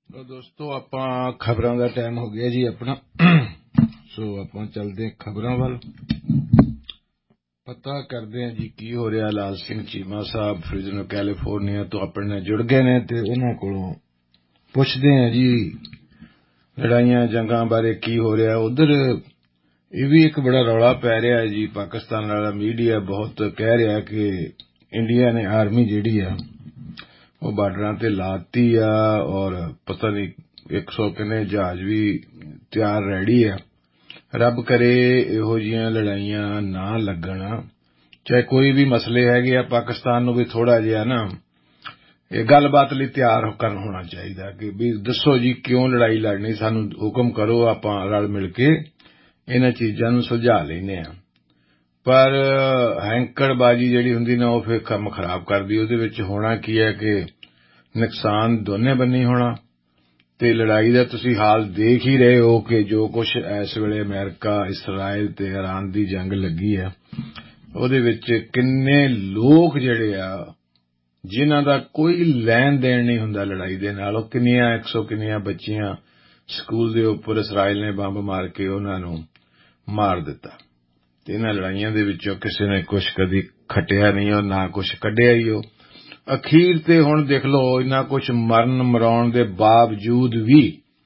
ਦੋਸਤੋ ਆਪਾਂ ਖਬਰਾਂ ਦਾ ਟਾਈਮ ਹੋ ਗਿਆ ਜੀ ਆਪਣਾ। ਸੋ ਆਪਾਂ ਚੱਲਦੇ ਹਾਂ ਖਬਰਾਂ ਵੱਲ, ਪਤਾ ਕਰਦੇ ਹਾਂ ਜੀ ਕੀ ਹੋ ਰਿਹਾ। ਲਾਲ ਸਿੰਘ ਚੀਮਾ ਸਾਹਿਬ ਫ੍ਰਿਜ਼ਨੋ ਕੈਲੀਫੋਰਨੀਆ ਤੋਂ ਆਪਣੇ ਨਾਲ ਜੁੜ ਗਏ ਨੇ ਤੇ ਉਹਨਾਂ ਕੋਲੋਂ ਪੁੱਛਦੇ ਹਾਂ ਜੀ ਲੜਾਈਆਂ ਜੰਗਾਂ ਬਾਰੇ ਕੀ ਹੋ ਰਿਹਾ ਉਧਰ। ਇਹ ਵੀ ਇੱਕ ਬੜਾ ਰੌਲਾ ਪੈ ਰਿਹਾ ਜੀ, ਪਾਕਿਸਤਾਨ ਵਾਲਾ ਮੀਡੀਆ ਬਹੁਤ ਕਹਿ ਰਿਹਾ ਕਿ ਇੰਡੀਆ ਨੇ ਆਰਮੀ ਜਿਹੜੀ ਆ ਉਹ ਬਾਰਡਰਾਂ ਤੇ ਲਾਤੀ ਆ ਔਰ ਪਤਾ ਨਹੀਂ 100 ਕਿੰਨੇ ਜਹਾਜ਼ ਵੀ ਤਿਆਰ ਰੈਡੀ ਆ। ਰੱਬ ਕਰੇ ਇਹੋ ਜਿਹੀਆਂ ਲੜਾਈਆਂ ਨਾ ਲੱਗਣ, ਚਾਹੇ ਕੋਈ ਵੀ ਮਸਲੇ ਹੈਗੇ ਆ। ਪਾਕਿਸਤਾਨ ਨੂੰ ਵੀ ਥੋੜਾ ਜਿਹਾ ਨਾ ਇਹ ਗੱਲਬਾਤ ਲਈ ਤਿਆਰ ਕਰਨ ਹੋਣਾ ਚਾਹੀਦਾ ਕਿ ਵੀ ਦੱਸੋ ਜੀ ਕਿਉਂ ਲੜਾਈ ਲੜਨੀ, ਸਾਨੂੰ ਹੁਕਮ ਕਰੋ, ਆਪਾਂ ਰਲ ਮਿਲ ਕੇ ਇਹਨਾਂ ਚੀਜ਼ਾਂ ਨੂੰ ਸੁਲਝਾ ਲੈਂਦੇ ਹਾਂ। ਪਰ ਹੈਂਕੜਬਾਜੀ ਜਿਹੜੀ ਹੁੰਦੀ ਨਾ ਉਹ ਫਿਰ ਕੰਮ ਖਰਾਬ ਕਰਦੀ। ਉਹਦੇ ਵਿੱਚ ਹੋਣਾ ਕੀ ਹੈ ਕਿ ਨੁਕਸਾਨ ਦੋਨੇ ਬੰਨੀ ਹੋਣਾ। ਤੇ ਲੜਾਈ ਦਾ ਤੁਸੀਂ ਹਾਲ ਦੇਖ ਹੀ ਰਹੇ ਹੋ ਕਿ ਜੋ ਕੁਝ ਇਸ ਵੇਲੇ ਅਮਰੀਕਾ, ਇਸਰਾਇਲ ਤੇ ਇਰਾਨ ਦੀ ਜੰਗ ਲੱਗੀ ਆ, ਉਹਦੇ ਵਿੱਚ ਕਿੰਨੇ ਲੋਕ ਜਿਹੜੇ ਆ ਜਿਨ੍ਹਾਂ ਦਾ ਕੋਈ ਲੈਣ ਦੇਣ ਨਹੀਂ ਹੁੰਦਾ ਲੜਾਈ ਦੇ ਨਾਲ, ਉਹ ਕਿੰਨੀਆਂ 100 ਕਿੰਨੀਆਂ ਬੱਚੀਆਂ ਸਕੂਲ ਦੇ ਉੱਪਰ ਇਸਰਾਇਲ ਨੇ ਬੰਬ ਮਾਰ ਕੇ ਉਹਨਾਂ ਨੂੰ ਮਾਰ ਦਿੱਤਾ। ਤੇ ਇਹਨਾਂ ਲੜਾਈਆਂ ਦੇ ਵਿੱਚੋਂ ਕਿਸੇ ਨੇ ਕੁਝ ਕਦੀ ਖੱਟਿਆ ਨਹੀਂ ਔਰ ਨਾ ਕੁਝ ਕੱਢਿਆ ਹੀ। ਉਹ ਅਖੀਰ ਤੇ ਹੁਣ ਦੇਖ ਲਓ ਇੰਨਾ ਕੁਝ ਮਰਨ ਮਰਾਉਣ ਦੇ ਬਾਵਜੂਦ ਵੀ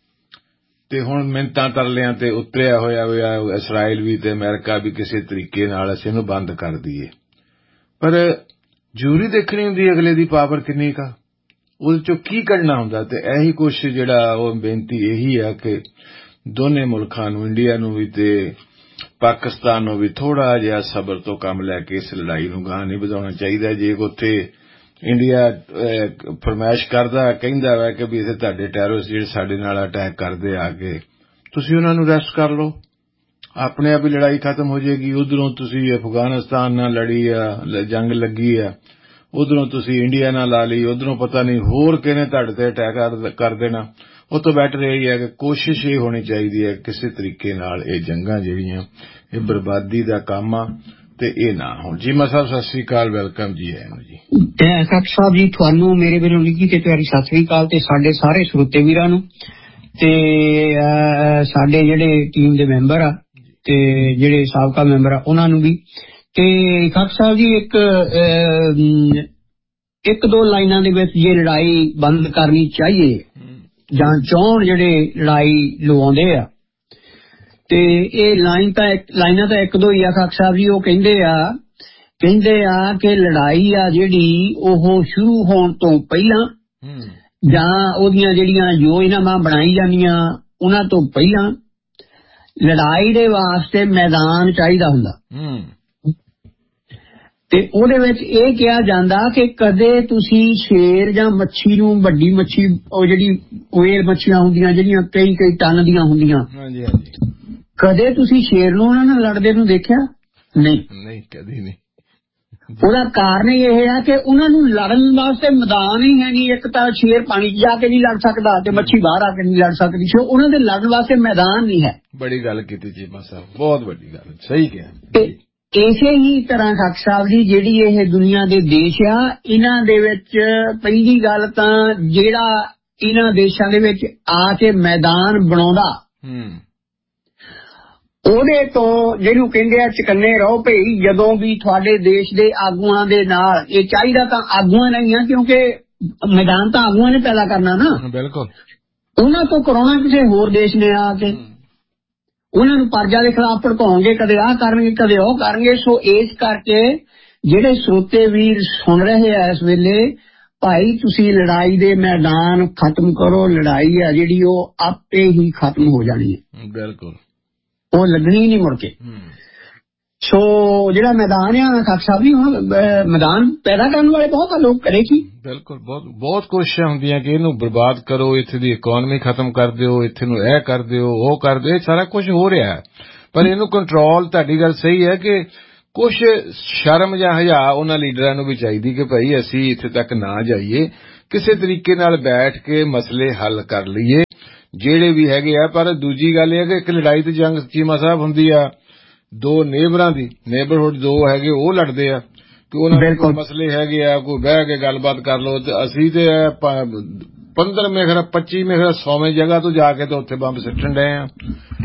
ਤੇ ਹੁਣ ਮਿੰਨਤਾਂ ਤਰਲਿਆਂ ਤੇ ਉਤਰਿਆ ਹੋਇਆ ਇਸਰਾਇਲ ਵੀ ਤੇ ਅਮਰੀਕਾ ਵੀ ਕਿਸੇ ਤਰੀਕੇ ਨਾਲ ਅਸੀਂ ਇਹਨੂੰ ਬੰਦ ਕਰ ਦਈਏ। ਪਰ ਜ਼ਰੂਰੀ ਦੇਖਣੀ ਹੁੰਦੀ ਅਗਲੇ ਦੀ ਪਾਵਰ ਕਿੰਨੀ ਕਾ, ਉਹਦੇ ਚੋਂ ਕੀ ਕੱਢਣਾ ਹੁੰਦਾ। ਤੇ ਇਹੀ ਕੁਛ ਜਿਹੜਾ ਉਹ ਬੇਨਤੀ ਇਹੀ ਆ ਕਿ ਦੋਨੇ ਮੁਲਕਾਂ ਨੂੰ, ਇੰਡੀਆ ਨੂੰ ਵੀ ਤੇ ਪਾਕਿਸਤਾਨ ਨੂੰ ਵੀ ਥੋੜਾ ਜਿਹਾ ਸਬਰ ਤੋਂ ਕੰਮ ਲੈ ਕੇ ਇਸ ਲੜਾਈ ਨੂੰ ਗਾਂਹ ਨਹੀਂ ਵਧਾਉਣਾ ਚਾਹੀਦਾ। ਜੇ ਉੱਥੇ ਇੰਡੀਆ ਫਰਮਾਇਸ਼ ਕਰਦਾ, ਕਹਿੰਦਾ ਵਾ ਕਿ ਵੀ ਇੱਥੇ ਤੁਹਾਡੇ ਟੈਰਰਿਸਟ ਜਿਹੜੇ ਸਾਡੇ ਨਾਲ ਅਟੈਕ ਕਰਦੇ ਆ ਕੇ ਤੁਸੀਂ ਉਹਨਾਂ ਨੂੰ ਅਰੈਸਟ ਕਰ ਲਓ, ਆਪਣੇ ਆਪ ਹੀ ਲੜਾਈ ਖਤਮ ਹੋ ਜਾਏਗੀ। ਉਧਰੋਂ ਤੁਸੀਂ ਅਫਗਾਨਿਸਤਾਨ ਨਾਲ ਲੜੀ ਆ, ਜੰਗ ਲੱਗੀ ਆ, ਉਧਰੋਂ ਤੁਸੀਂ ਇੰਡੀਆ ਨਾਲ ਲਾ ਲਈ, ਉਧਰੋਂ ਪਤਾ ਨਹੀਂ ਹੋਰ ਕਿਹਨੇ ਤੁਹਾਡੇ ਤੇ ਅਟੈਕ ਕਰ ਦੇਣਾ। ਉਹ ਤੋਂ ਬੈਟਰ ਇਹ ਹੈ ਕਿ ਕੋਸ਼ਿਸ਼ ਇਹ ਹੋਣੀ ਚਾਹੀਦੀ ਹੈ ਕਿਸੇ ਤਰੀਕੇ ਨਾਲ ਇਹ ਜੰਗਾਂ ਜਿਹੜੀਆਂ ਇਹ ਬਰਬਾਦੀ ਦਾ ਕੰਮ ਆ ਤੇ ਇਹ ਨਾ ਹੋਣ। ਜੀਮਾ ਸਾਹਿਬ ਸਤਿ ਸ੍ਰੀ ਅਕਾਲ, ਵੈਲਕਮ ਜੀ ਆਇਆਂ ਨੂੰ ਜੀ। ਸਤ ਸਾਹਿਬ ਜੀ, ਤੁਹਾਨੂੰ ਮੇਰੇ ਵੱਲੋਂ ਨਿੱਘੀ ਤੇ ਪਿਆਰੀ ਸਤਿ ਸ੍ਰੀ ਅਕਾਲ ਤੇ ਸਾਡੇ ਸਾਰੇ ਸਰੋਤੇ ਵੀਰਾਂ ਨੂੰ ਤੇ ਸਾਡੇ ਜਿਹੜੇ ਟੀਮ ਦੇ ਮੈਂਬਰ ਆ ਤੇ ਜਿਹੜੇ ਸਾਬਕਾ ਮੈਂਬਰ ਆ ਉਹਨਾਂ ਨੂੰ ਵੀ। ਤੇ ਖਾਕ ਸਾਹਿਬ ਜੀ ਇੱਕ ਦੋ ਲਾਈਨਾਂ ਦੇ ਵਿੱਚ ਜੇ ਲੜਾਈ ਬੰਦ ਕਰਨੀ ਚਾਹੀਏ ਜਾਂ ਚਾਹੁਣ ਜਿਹੜੇ ਲੜਾਈ ਲਵਾਉਂਦੇ ਆ ਤੇ ਇਹ ਲਾਈਨਾਂ ਤਾਂ ਇੱਕ ਦੋ ਹੀ ਆ ਖਾਕ ਸਾਹਿਬ ਜੀ। ਉਹ ਕਹਿੰਦੇ ਆ ਕਿ ਲੜਾਈ ਆ ਜਿਹੜੀ ਉਹ ਸ਼ੁਰੂ ਹੋਣ ਤੋਂ ਪਹਿਲਾਂ ਜਾਂ ਉਹਦੀਆਂ ਜਿਹੜੀਆਂ ਯੋਜਨਾਵਾਂ ਬਣਾਈ ਜਾਂਦੀਆਂ ਉਹਨਾਂ ਤੋਂ ਪਹਿਲਾਂ ਲੜਾਈ ਦੇ ਵਾਸਤੇ ਮੈਦਾਨ ਚਾਹੀਦਾ ਹੁੰਦਾ। ਤੇ ਉਹਦੇ ਵਿੱਚ ਇਹ ਕਿਹਾ ਜਾਂਦਾ ਕਿ ਕਦੇ ਤੁਸੀਂ ਸ਼ੇਰ ਜਾਂ ਮੱਛੀ ਨੂੰ, ਵੱਡੀ ਮੱਛੀ ਉਹ ਜਿਹੜੀ ਵੇਲ ਮੱਛੀਆਂ ਹੁੰਦੀਆਂ ਜਿਹੜੀਆਂ ਕਈ ਟਨ ਦੀਆਂ ਹੁੰਦੀਆਂ, ਕਦੇ ਤੁਸੀਂ ਸ਼ੇਰ ਨੂੰ ਉਹਨਾਂ ਨਾਲ ਲੜਦੇ ਨੂੰ ਦੇਖਿਆ ਨਹੀਂ, ਕਦੀ ਨਹੀਂ। ਉਹਦਾ ਕਾਰਨ ਇਹ ਆ ਕਿ ਉਹਨਾਂ ਨੂੰ ਲੜਨ ਵਾਸਤੇ ਮੈਦਾਨ ਹੀ ਹੈ ਨਹੀਂ। ਇੱਕ ਤਾਂ ਸ਼ੇਰ ਪਾਣੀ 'ਚ ਜਾ ਕੇ ਨਹੀਂ ਲੜ ਸਕਦਾ ਤੇ ਮੱਛੀ ਬਾਹਰ ਆ ਕੇ ਨਹੀਂ ਲੜ ਸਕਦੀ, ਸੋ ਉਹਨਾਂ ਦੇ ਲੜਨ ਵਾਸਤੇ ਮੈਦਾਨ ਨਹੀਂ ਹੈ। ਬੜੀ ਗੱਲ ਕੀਤੀ ਚੀਮਾ ਸਾਹਿਬ, ਬਹੁਤ ਵੱਡੀ ਗੱਲ, ਸਹੀ ਕਿਹਾ। ਇਸੇ ਹੀ ਤਰ੍ਹਾਂ ਖਾਕ ਸਾਹਿਬ ਜੀ ਜਿਹੜੀ ਇਹ ਦੁਨੀਆ ਦੇ ਦੇਸ਼ ਆ, ਇਹਨਾਂ ਦੇ ਵਿੱਚ ਪਹਿਲੀ ਗੱਲ ਤਾਂ ਜਿਹੜਾ ਇਹਨਾਂ ਦੇਸ਼ਾਂ ਦੇ ਵਿੱਚ ਆ ਕੇ ਮੈਦਾਨ ਬਣਾਉਂਦਾ ਉਹਦੇ ਤੋਂ ਜਿਹਨੂੰ ਕਹਿੰਦੇ ਆ ਚਕੰਨੇ ਰਹੋ ਭਈ। ਜਦੋਂ ਵੀ ਤੁਹਾਡੇ ਦੇਸ਼ ਦੇ ਆਗੂਆਂ ਦੇ ਨਾਲ ਇਹ ਚਾਹੀਦਾ ਤਾਂ ਆਗੂਆਂ ਨਹੀਂ ਆ, ਕਿਉਂਕਿ ਮੈਦਾਨ ਤਾਂ ਆਗੂਆਂ ਨੇ ਪੈਦਾ ਕਰਨਾ ਨਾ। ਬਿਲਕੁਲ, ਉਹਨਾਂ ਤੋਂ ਕਰਾਉਣਾ ਕਿਸੇ ਹੋਰ ਦੇਸ਼ ਨੇ ਆ ਕੇ। ਉਹਨਾਂ ਨੂੰ ਪਰਜਾ ਦੇ ਖਿਲਾਫ ਭੜਕਾਉਣਗੇ, ਕਦੇ ਆਹ ਕਰਨਗੇ ਕਦੇ ਉਹ ਕਰਨਗੇ। ਸੋ ਇਸ ਕਰਕੇ ਜਿਹੜੇ ਸਰੋਤੇ ਵੀਰ ਸੁਣ ਰਹੇ ਆ ਇਸ ਵੇਲੇ, ਭਾਈ ਤੁਸੀਂ ਲੜਾਈ ਦੇ ਮੈਦਾਨ ਖਤਮ ਕਰੋ। ਲੜਾਈ ਆ ਜਿਹੜੀ ਉਹ ਆਪੇ ਹੀ ਖਤਮ ਹੋ ਜਾਣੀ ਹੈ। ਬਿਲਕੁਲ, ਉਹ ਲੱਗਣੀ ਨਹੀਂ ਮੁੜ ਕੇ। ਸੋ ਜਿਹੜਾ ਮੈਦਾਨ ਆ ਖਾਕ ਸਾਹਿਬ ਜੀ, ਹੁਣ ਮੈਦਾਨ ਪੈਦਾ ਕਰਨ ਵਾਲੇ ਬਹੁਤ ਲੋਕ ਕਰੇ ਕੀ। ਬਿਲਕੁਲ, ਬਹੁਤ ਕੋਸ਼ਿਸ਼ਾਂ ਹੁੰਦੀਆਂ ਕਿ ਇਹਨੂੰ ਬਰਬਾਦ ਕਰੋ, ਇੱਥੇ ਦੀ ਇਕਨੋਮੀ ਖਤਮ ਕਰ ਦਿਓ, ਇੱਥੇ ਨੂੰ ਇਹ ਕਰ ਦਿਓ, ਉਹ ਕਰ ਦਿਓ। ਇਹ ਸਾਰਾ ਕੁਝ ਹੋ ਰਿਹਾ, ਪਰ ਇਹਨੂੰ ਕੰਟਰੋਲ, ਤੁਹਾਡੀ ਗੱਲ ਸਹੀ ਹੈ ਕਿ ਕੁਛ ਸ਼ਰਮ ਜਾਂ ਹਯਾ ਉਹਨਾਂ ਲੀਡਰਾਂ ਨੂੰ ਵੀ ਚਾਹੀਦੀ ਕਿ ਭਾਈ ਅਸੀਂ ਇੱਥੇ ਤੱਕ ਨਾ ਜਾਈਏ, ਕਿਸੇ ਤਰੀਕੇ ਨਾਲ ਬੈਠ ਕੇ ਮਸਲੇ ਹੱਲ ਕਰ ਲਈਏ ਜਿਹੜੇ ਵੀ ਹੈਗੇ ਆ। ਪਰ ਦੂਜੀ ਗੱਲ ਇਹ ਹੈ ਕਿ ਇੱਕ ਲੜਾਈ ਤੇ ਜੰਗ ਚੀਮਾ ਸਾਹਿਬ ਹੁੰਦੀ ਆ ਦੋ ਨੇਬਰਾਂ ਦੀ, ਨੇਬਰਹੁੱਡ ਦੋ ਹੈਗੇ ਉਹ ਲੜਦੇ ਆ ਕਿ ਉਹਨਾਂ ਦੇ ਕੋਈ ਮਸਲੇ ਹੈਗੇ ਆ, ਕੋਈ ਬਹਿ ਕੇ ਗੱਲਬਾਤ ਕਰ ਲਓ। ਤੇ ਅਸੀਂ ਤੇ 15 ਮੇਖਰਾ 25 ਮੇਖਰਾ 100ਵੇਂ ਜਗ੍ਹਾ ਤੋਂ ਜਾ ਕੇ ਤੇ ਉੱਥੇ ਬੰਬ ਸਿੱਟਣ ਡਏ ਆ।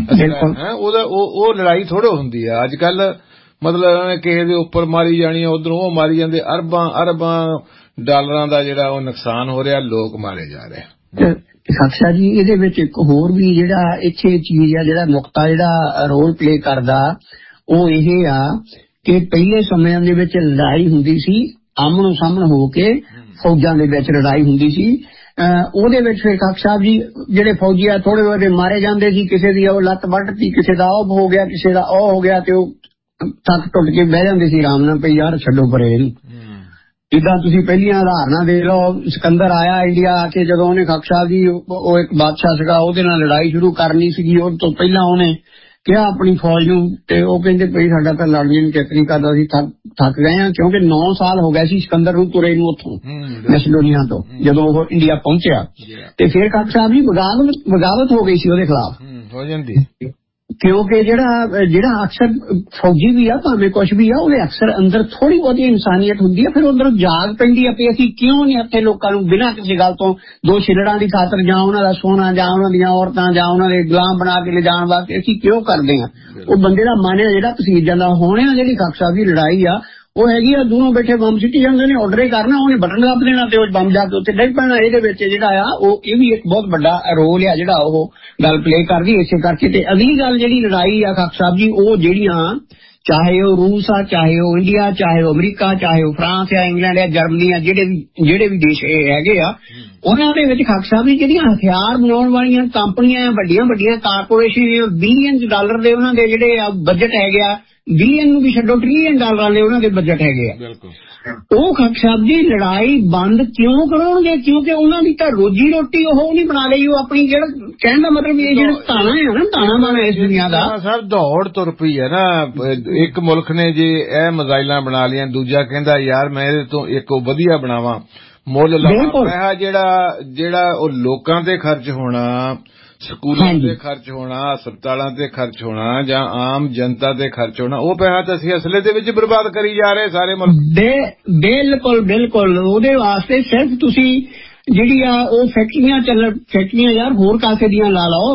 ਉਹ ਲੜਾਈ ਥੋੜ੍ਹੋ ਹੁੰਦੀ ਆ ਅੱਜ ਕੱਲ। ਮਤਲਬ ਕਿਸੇ ਦੇ ਉੱਪਰ ਮਾਰੀ ਜਾਣੀ, ਉਧਰੋਂ ਉਹ ਮਾਰੀ ਜਾਂਦੇ। ਅਰਬਾਂ ਡਾਲਰਾਂ ਦਾ ਜਿਹੜਾ ਉਹ ਨੁਕਸਾਨ ਹੋ ਰਿਹਾ, ਲੋਕ ਮਾਰੇ ਜਾ ਰਹੇ। ਸਾਖਸ਼ਾ ਜੀ ਇਹਦੇ ਵਿੱਚ ਇੱਕ ਹੋਰ ਵੀ ਜਿਹੜਾ ਇੱਥੇ ਚੀਜ਼ ਆ, ਜਿਹੜਾ ਨੁਕਤਾ ਜਿਹੜਾ ਰੋਲ ਪਲੇ ਕਰਦਾ, ਉਹ ਇਹ ਆ ਕਿ ਪਹਿਲੇ ਸਮਿਆਂ ਦੇ ਵਿੱਚ ਲੜਾਈ ਹੁੰਦੀ ਸੀ ਆਮਣੋ ਸਾਹਮਣ ਹੋ ਕੇ, ਫੌਜਾਂ ਦੇ ਵਿੱਚ ਲੜਾਈ ਹੁੰਦੀ ਸੀ। ਉਹਦੇ ਵਿੱਚ ਫਿਰ ਖਾਕ ਸਾਹਿਬ ਜੀ ਜਿਹੜੇ ਫੌਜੀ ਆ ਥੋੜੇ ਬਹੁਤੇ ਮਾਰੇ ਜਾਂਦੇ ਸੀ, ਕਿਸੇ ਦੀ ਉਹ ਲੱਤ ਵੱਢਤੀ, ਕਿਸੇ ਦਾ ਉਹ ਹੋ ਗਿਆ, ਕਿਸੇ ਦਾ ਉਹ ਹੋ ਗਿਆ, ਤੇ ਉਹ ਥੱਕ ਟੁੱਟ ਕੇ ਬਹਿ ਜਾਂਦੇ ਸੀ ਆਰਾਮ ਨਾਲ, ਪਈ ਯਾਰ ਛੱਡੋ ਪਰੇ ਇਹਨੂੰ। ਜਿੱਦਾਂ ਤੁਸੀਂ ਪਹਿਲੀਆਂ ਉਦਾਹਰਨਾਂ ਦੇਖ ਲਓ, ਸਿਕੰਦਰ ਆਇਆ ਇੰਡੀਆ ਆ ਕੇ, ਜਦੋਂ ਉਹਨੇ ਖਾਕ ਸਾਹਿਬ ਜੀ ਉਹ ਇੱਕ ਬਾਦਸ਼ਾਹ ਸੀਗਾ, ਉਹਦੇ ਨਾਲ ਲੜਾਈ ਸ਼ੁਰੂ ਕਰਨੀ ਸੀਗੀ, ਉਹ ਤੋਂ ਪਹਿਲਾਂ ਉਹਨੇ ਕਿਹਾ ਆਪਣੀ ਫੌਜ ਨੂੰ, ਤੇ ਉਹ ਕਹਿੰਦੇ ਭਈ ਸਾਡਾ ਤਾਂ ਲੜਨੀ ਨੂੰ ਚਿੱਤ ਨਹੀਂ ਕਰਦਾ, ਅਸੀਂ ਥੱਕ ਗਏ ਹਾਂ। ਕਿਉਂਕਿ 9 ਸਾਲ ਹੋ ਗਏ ਸੀ ਸਿਕੰਦਰ ਨੂੰ ਤੁਰੇ ਨੂੰ ਉੱਥੋਂ ਮੈਸੇਡੋਨੀਆ ਤੋਂ, ਜਦੋਂ ਉਹ ਇੰਡੀਆ ਪਹੁੰਚਿਆ। ਤੇ ਫਿਰ ਖਾਕ ਸਾਹਿਬ ਜੀ ਬਗਾਵਤ ਹੋ ਗਈ ਸੀ ਉਹਦੇ ਖਿਲਾਫ, ਹੋ ਜਾਂਦੀ। ਕਿਉਂਕਿ ਜਿਹੜਾ ਅਕਸਰ ਫੌਜੀ ਵੀ ਆ ਭਾਵੇਂ ਕੁਛ ਵੀ ਆ, ਉਹਦੇ ਅਕਸਰ ਅੰਦਰ ਥੋੜੀ ਬਹੁਤੀ ਇਨਸਾਨੀਅਤ ਹੁੰਦੀ ਹੈ। ਫਿਰ ਉਧਰੋਂ ਜਾਗ ਪੈਂਦੀ ਆ ਵੀ ਅਸੀਂ ਕਿਉਂ ਨਹੀਂ ਇੱਥੇ ਲੋਕਾਂ ਨੂੰ ਬਿਨਾਂ ਕਿਸੇ ਗੱਲ ਤੋਂ ਦੋ ਛਿਲੜਾਂ ਦੀ ਖਾਤਰ, ਜਾਂ ਉਹਨਾਂ ਦਾ ਸੋਨਾ, ਜਾਂ ਉਹਨਾਂ ਦੀਆਂ ਔਰਤਾਂ, ਜਾਂ ਉਹਨਾਂ ਦੇ ਗੁਲਾਮ ਬਣਾ ਕੇ ਲਿਜਾਣ ਵਾਸਤੇ ਅਸੀਂ ਕਿਉਂ ਕਰਦੇ ਹਾਂ। ਉਹ ਬੰਦੇ ਦਾ ਮਨ ਹੈ ਜਿਹੜਾ ਪਸੀਜ ਜਾਂਦਾ। ਹੁਣ ਜਿਹੜੀ ਖਾਕ ਸਾਹਿਬ ਦੀ ਲੜਾਈ ਆ ਉਹ ਹੈਗੀ ਆ, ਦੂਰੋਂ ਬੈਠੇ ਬੰਬ ਸਿੱਟੀ ਜਾਂਦੇ ਨੇ, ਆਰਡਰ ਹੀ ਕਰਨਾ, ਉਹਨੇ ਬਟਨ ਦੱਬ ਦੇਣਾ ਤੇ ਉਹ ਬੰਬ ਜਾ ਕੇ ਉੱਥੇ ਡਿੱਗ ਪੈਣਾ। ਇਹਦੇ ਵਿੱਚ ਜਿਹੜਾ ਆ ਉਹ ਇਹ ਵੀ ਇੱਕ ਬਹੁਤ ਵੱਡਾ ਰੋਲ ਆ ਜਿਹੜਾ ਉਹ ਗੱਲ ਪਲੇ ਕਰਦੀ ਇਸੇ ਕਰਕੇ। ਤੇ ਅਗਲੀ ਗੱਲ ਜਿਹੜੀ ਲੜਾਈ ਆ ਖਾਕ ਸਾਹਿਬ ਜੀ, ਉਹ ਜਿਹੜੀਆਂ ਚਾਹੇ ਉਹ ਰੂਸ ਆ, ਚਾਹੇ ਉਹ ਇੰਡੀਆ, ਚਾਹੇ ਉਹ ਅਮਰੀਕਾ, ਚਾਹੇ ਉਹ ਫਰਾਂਸ ਆ, ਇੰਗਲੈਂਡ ਆ, ਜਰਮਨੀ ਆ, ਜਿਹੜੇ ਵੀ ਦੇਸ਼ ਹੈਗੇ ਆ, ਉਹਨਾਂ ਦੇ ਵਿੱਚ ਖਾਕ ਸਾਹਿਬ ਜੀ ਜਿਹੜੀਆਂ ਹਥਿਆਰ ਬਣਾਉਣ ਵਾਲੀਆਂ ਕੰਪਨੀਆਂ, ਵੱਡੀਆਂ ਕਾਰਪੋਰੇਸ਼ਨ, ਬਿਲੀਅਨ ਡਾਲਰ ਦੇ ਉਹਨਾਂ ਦੇ ਜਿਹੜੇ ਬਜਟ ਹੈਗੇ ਆ, ਬਿਲੀਅਨ ਨੂੰ ਵੀ ਛੱਡੋ, ਟ੍ਰਿਲੀਅਨ ਡਾਲਰਾਂ ਦੇ ਉਹਨਾਂ ਦੇ ਬਜਟ ਹੈਗੇ ਆ। ਉਹ ਖਾਕ ਸਾਹਿਬ ਜੀ ਲੜਾਈ ਬੰਦ ਕਿਉਂ ਕਰਾਉਣਗੇ? ਕਿਉਂਕਿ ਉਹਨਾਂ ਦੀ ਤਾਂ ਰੋਜੀ ਰੋਟੀ ਉਹ ਨਹੀਂ ਬਣਾ ਲਈ, ਉਹ ਆਪਣੀ ਜਿਹੜਾ ਕਹਿਣ ਦਾ ਮਤਲਬ ਇਹ ਜਿਹੜਾ ਤਾਣਾ ਹੈ ਨਾ, ਤਾਣਾ ਬਾਣਾ ਇਸ ਦੁਨੀਆ ਦਾ ਸਭ ਦੌੜ ਤੁਰ ਪਈ ਹੈ ਨਾ। ਇੱਕ ਮੁਲਕ ਨੇ ਜੇ ਇਹ ਮਿਜ਼ਾਈਲਾਂ ਬਣਾ ਲਈਆਂ, ਦੂਜਾ ਕਹਿੰਦਾ ਯਾਰ ਮੈਂ ਇਹਦੇ ਤੋਂ ਇੱਕ ਵਧੀਆ ਬਣਾਵਾਂ, ਮੁੱਲ ਲਾਵਾਂ। ਪੈਸਾ ਜਿਹੜਾ ਉਹ ਲੋਕਾਂ ਤੇ ਖਰਚ ਹੋਣਾ, ਸਕੂਲਾਂ ਤੇ ਖਰਚ ਹੋਣਾ, ਹਸਪਤਾਲਾਂ ਤੇ ਖਰਚ ਹੋਣਾ, ਜਾਂ ਆਮ ਜਨਤਾ ਤੇ ਖਰਚ ਹੋਣਾ, ਉਹ ਪੈਸਾ ਤਾਂ ਅਸੀਂ ਅਸਲੇ ਦੇ ਵਿੱਚ ਬਰਬਾਦ ਕਰੀ ਜਾ ਰਹੇ ਸਾਰੇ ਮੁਲਕ। ਬਿਲਕੁਲ ਉਹਦੇ ਵਾਸਤੇ ਸਿਰਫ ਤੁਸੀਂ ਜਿਹੜੀ ਆ ਉਹ ਫੈਕਟਰੀਆਂ ਯਾਰ ਹੋਰ ਕਾਸੇ ਦੀਆਂ ਲਾ ਲਓ,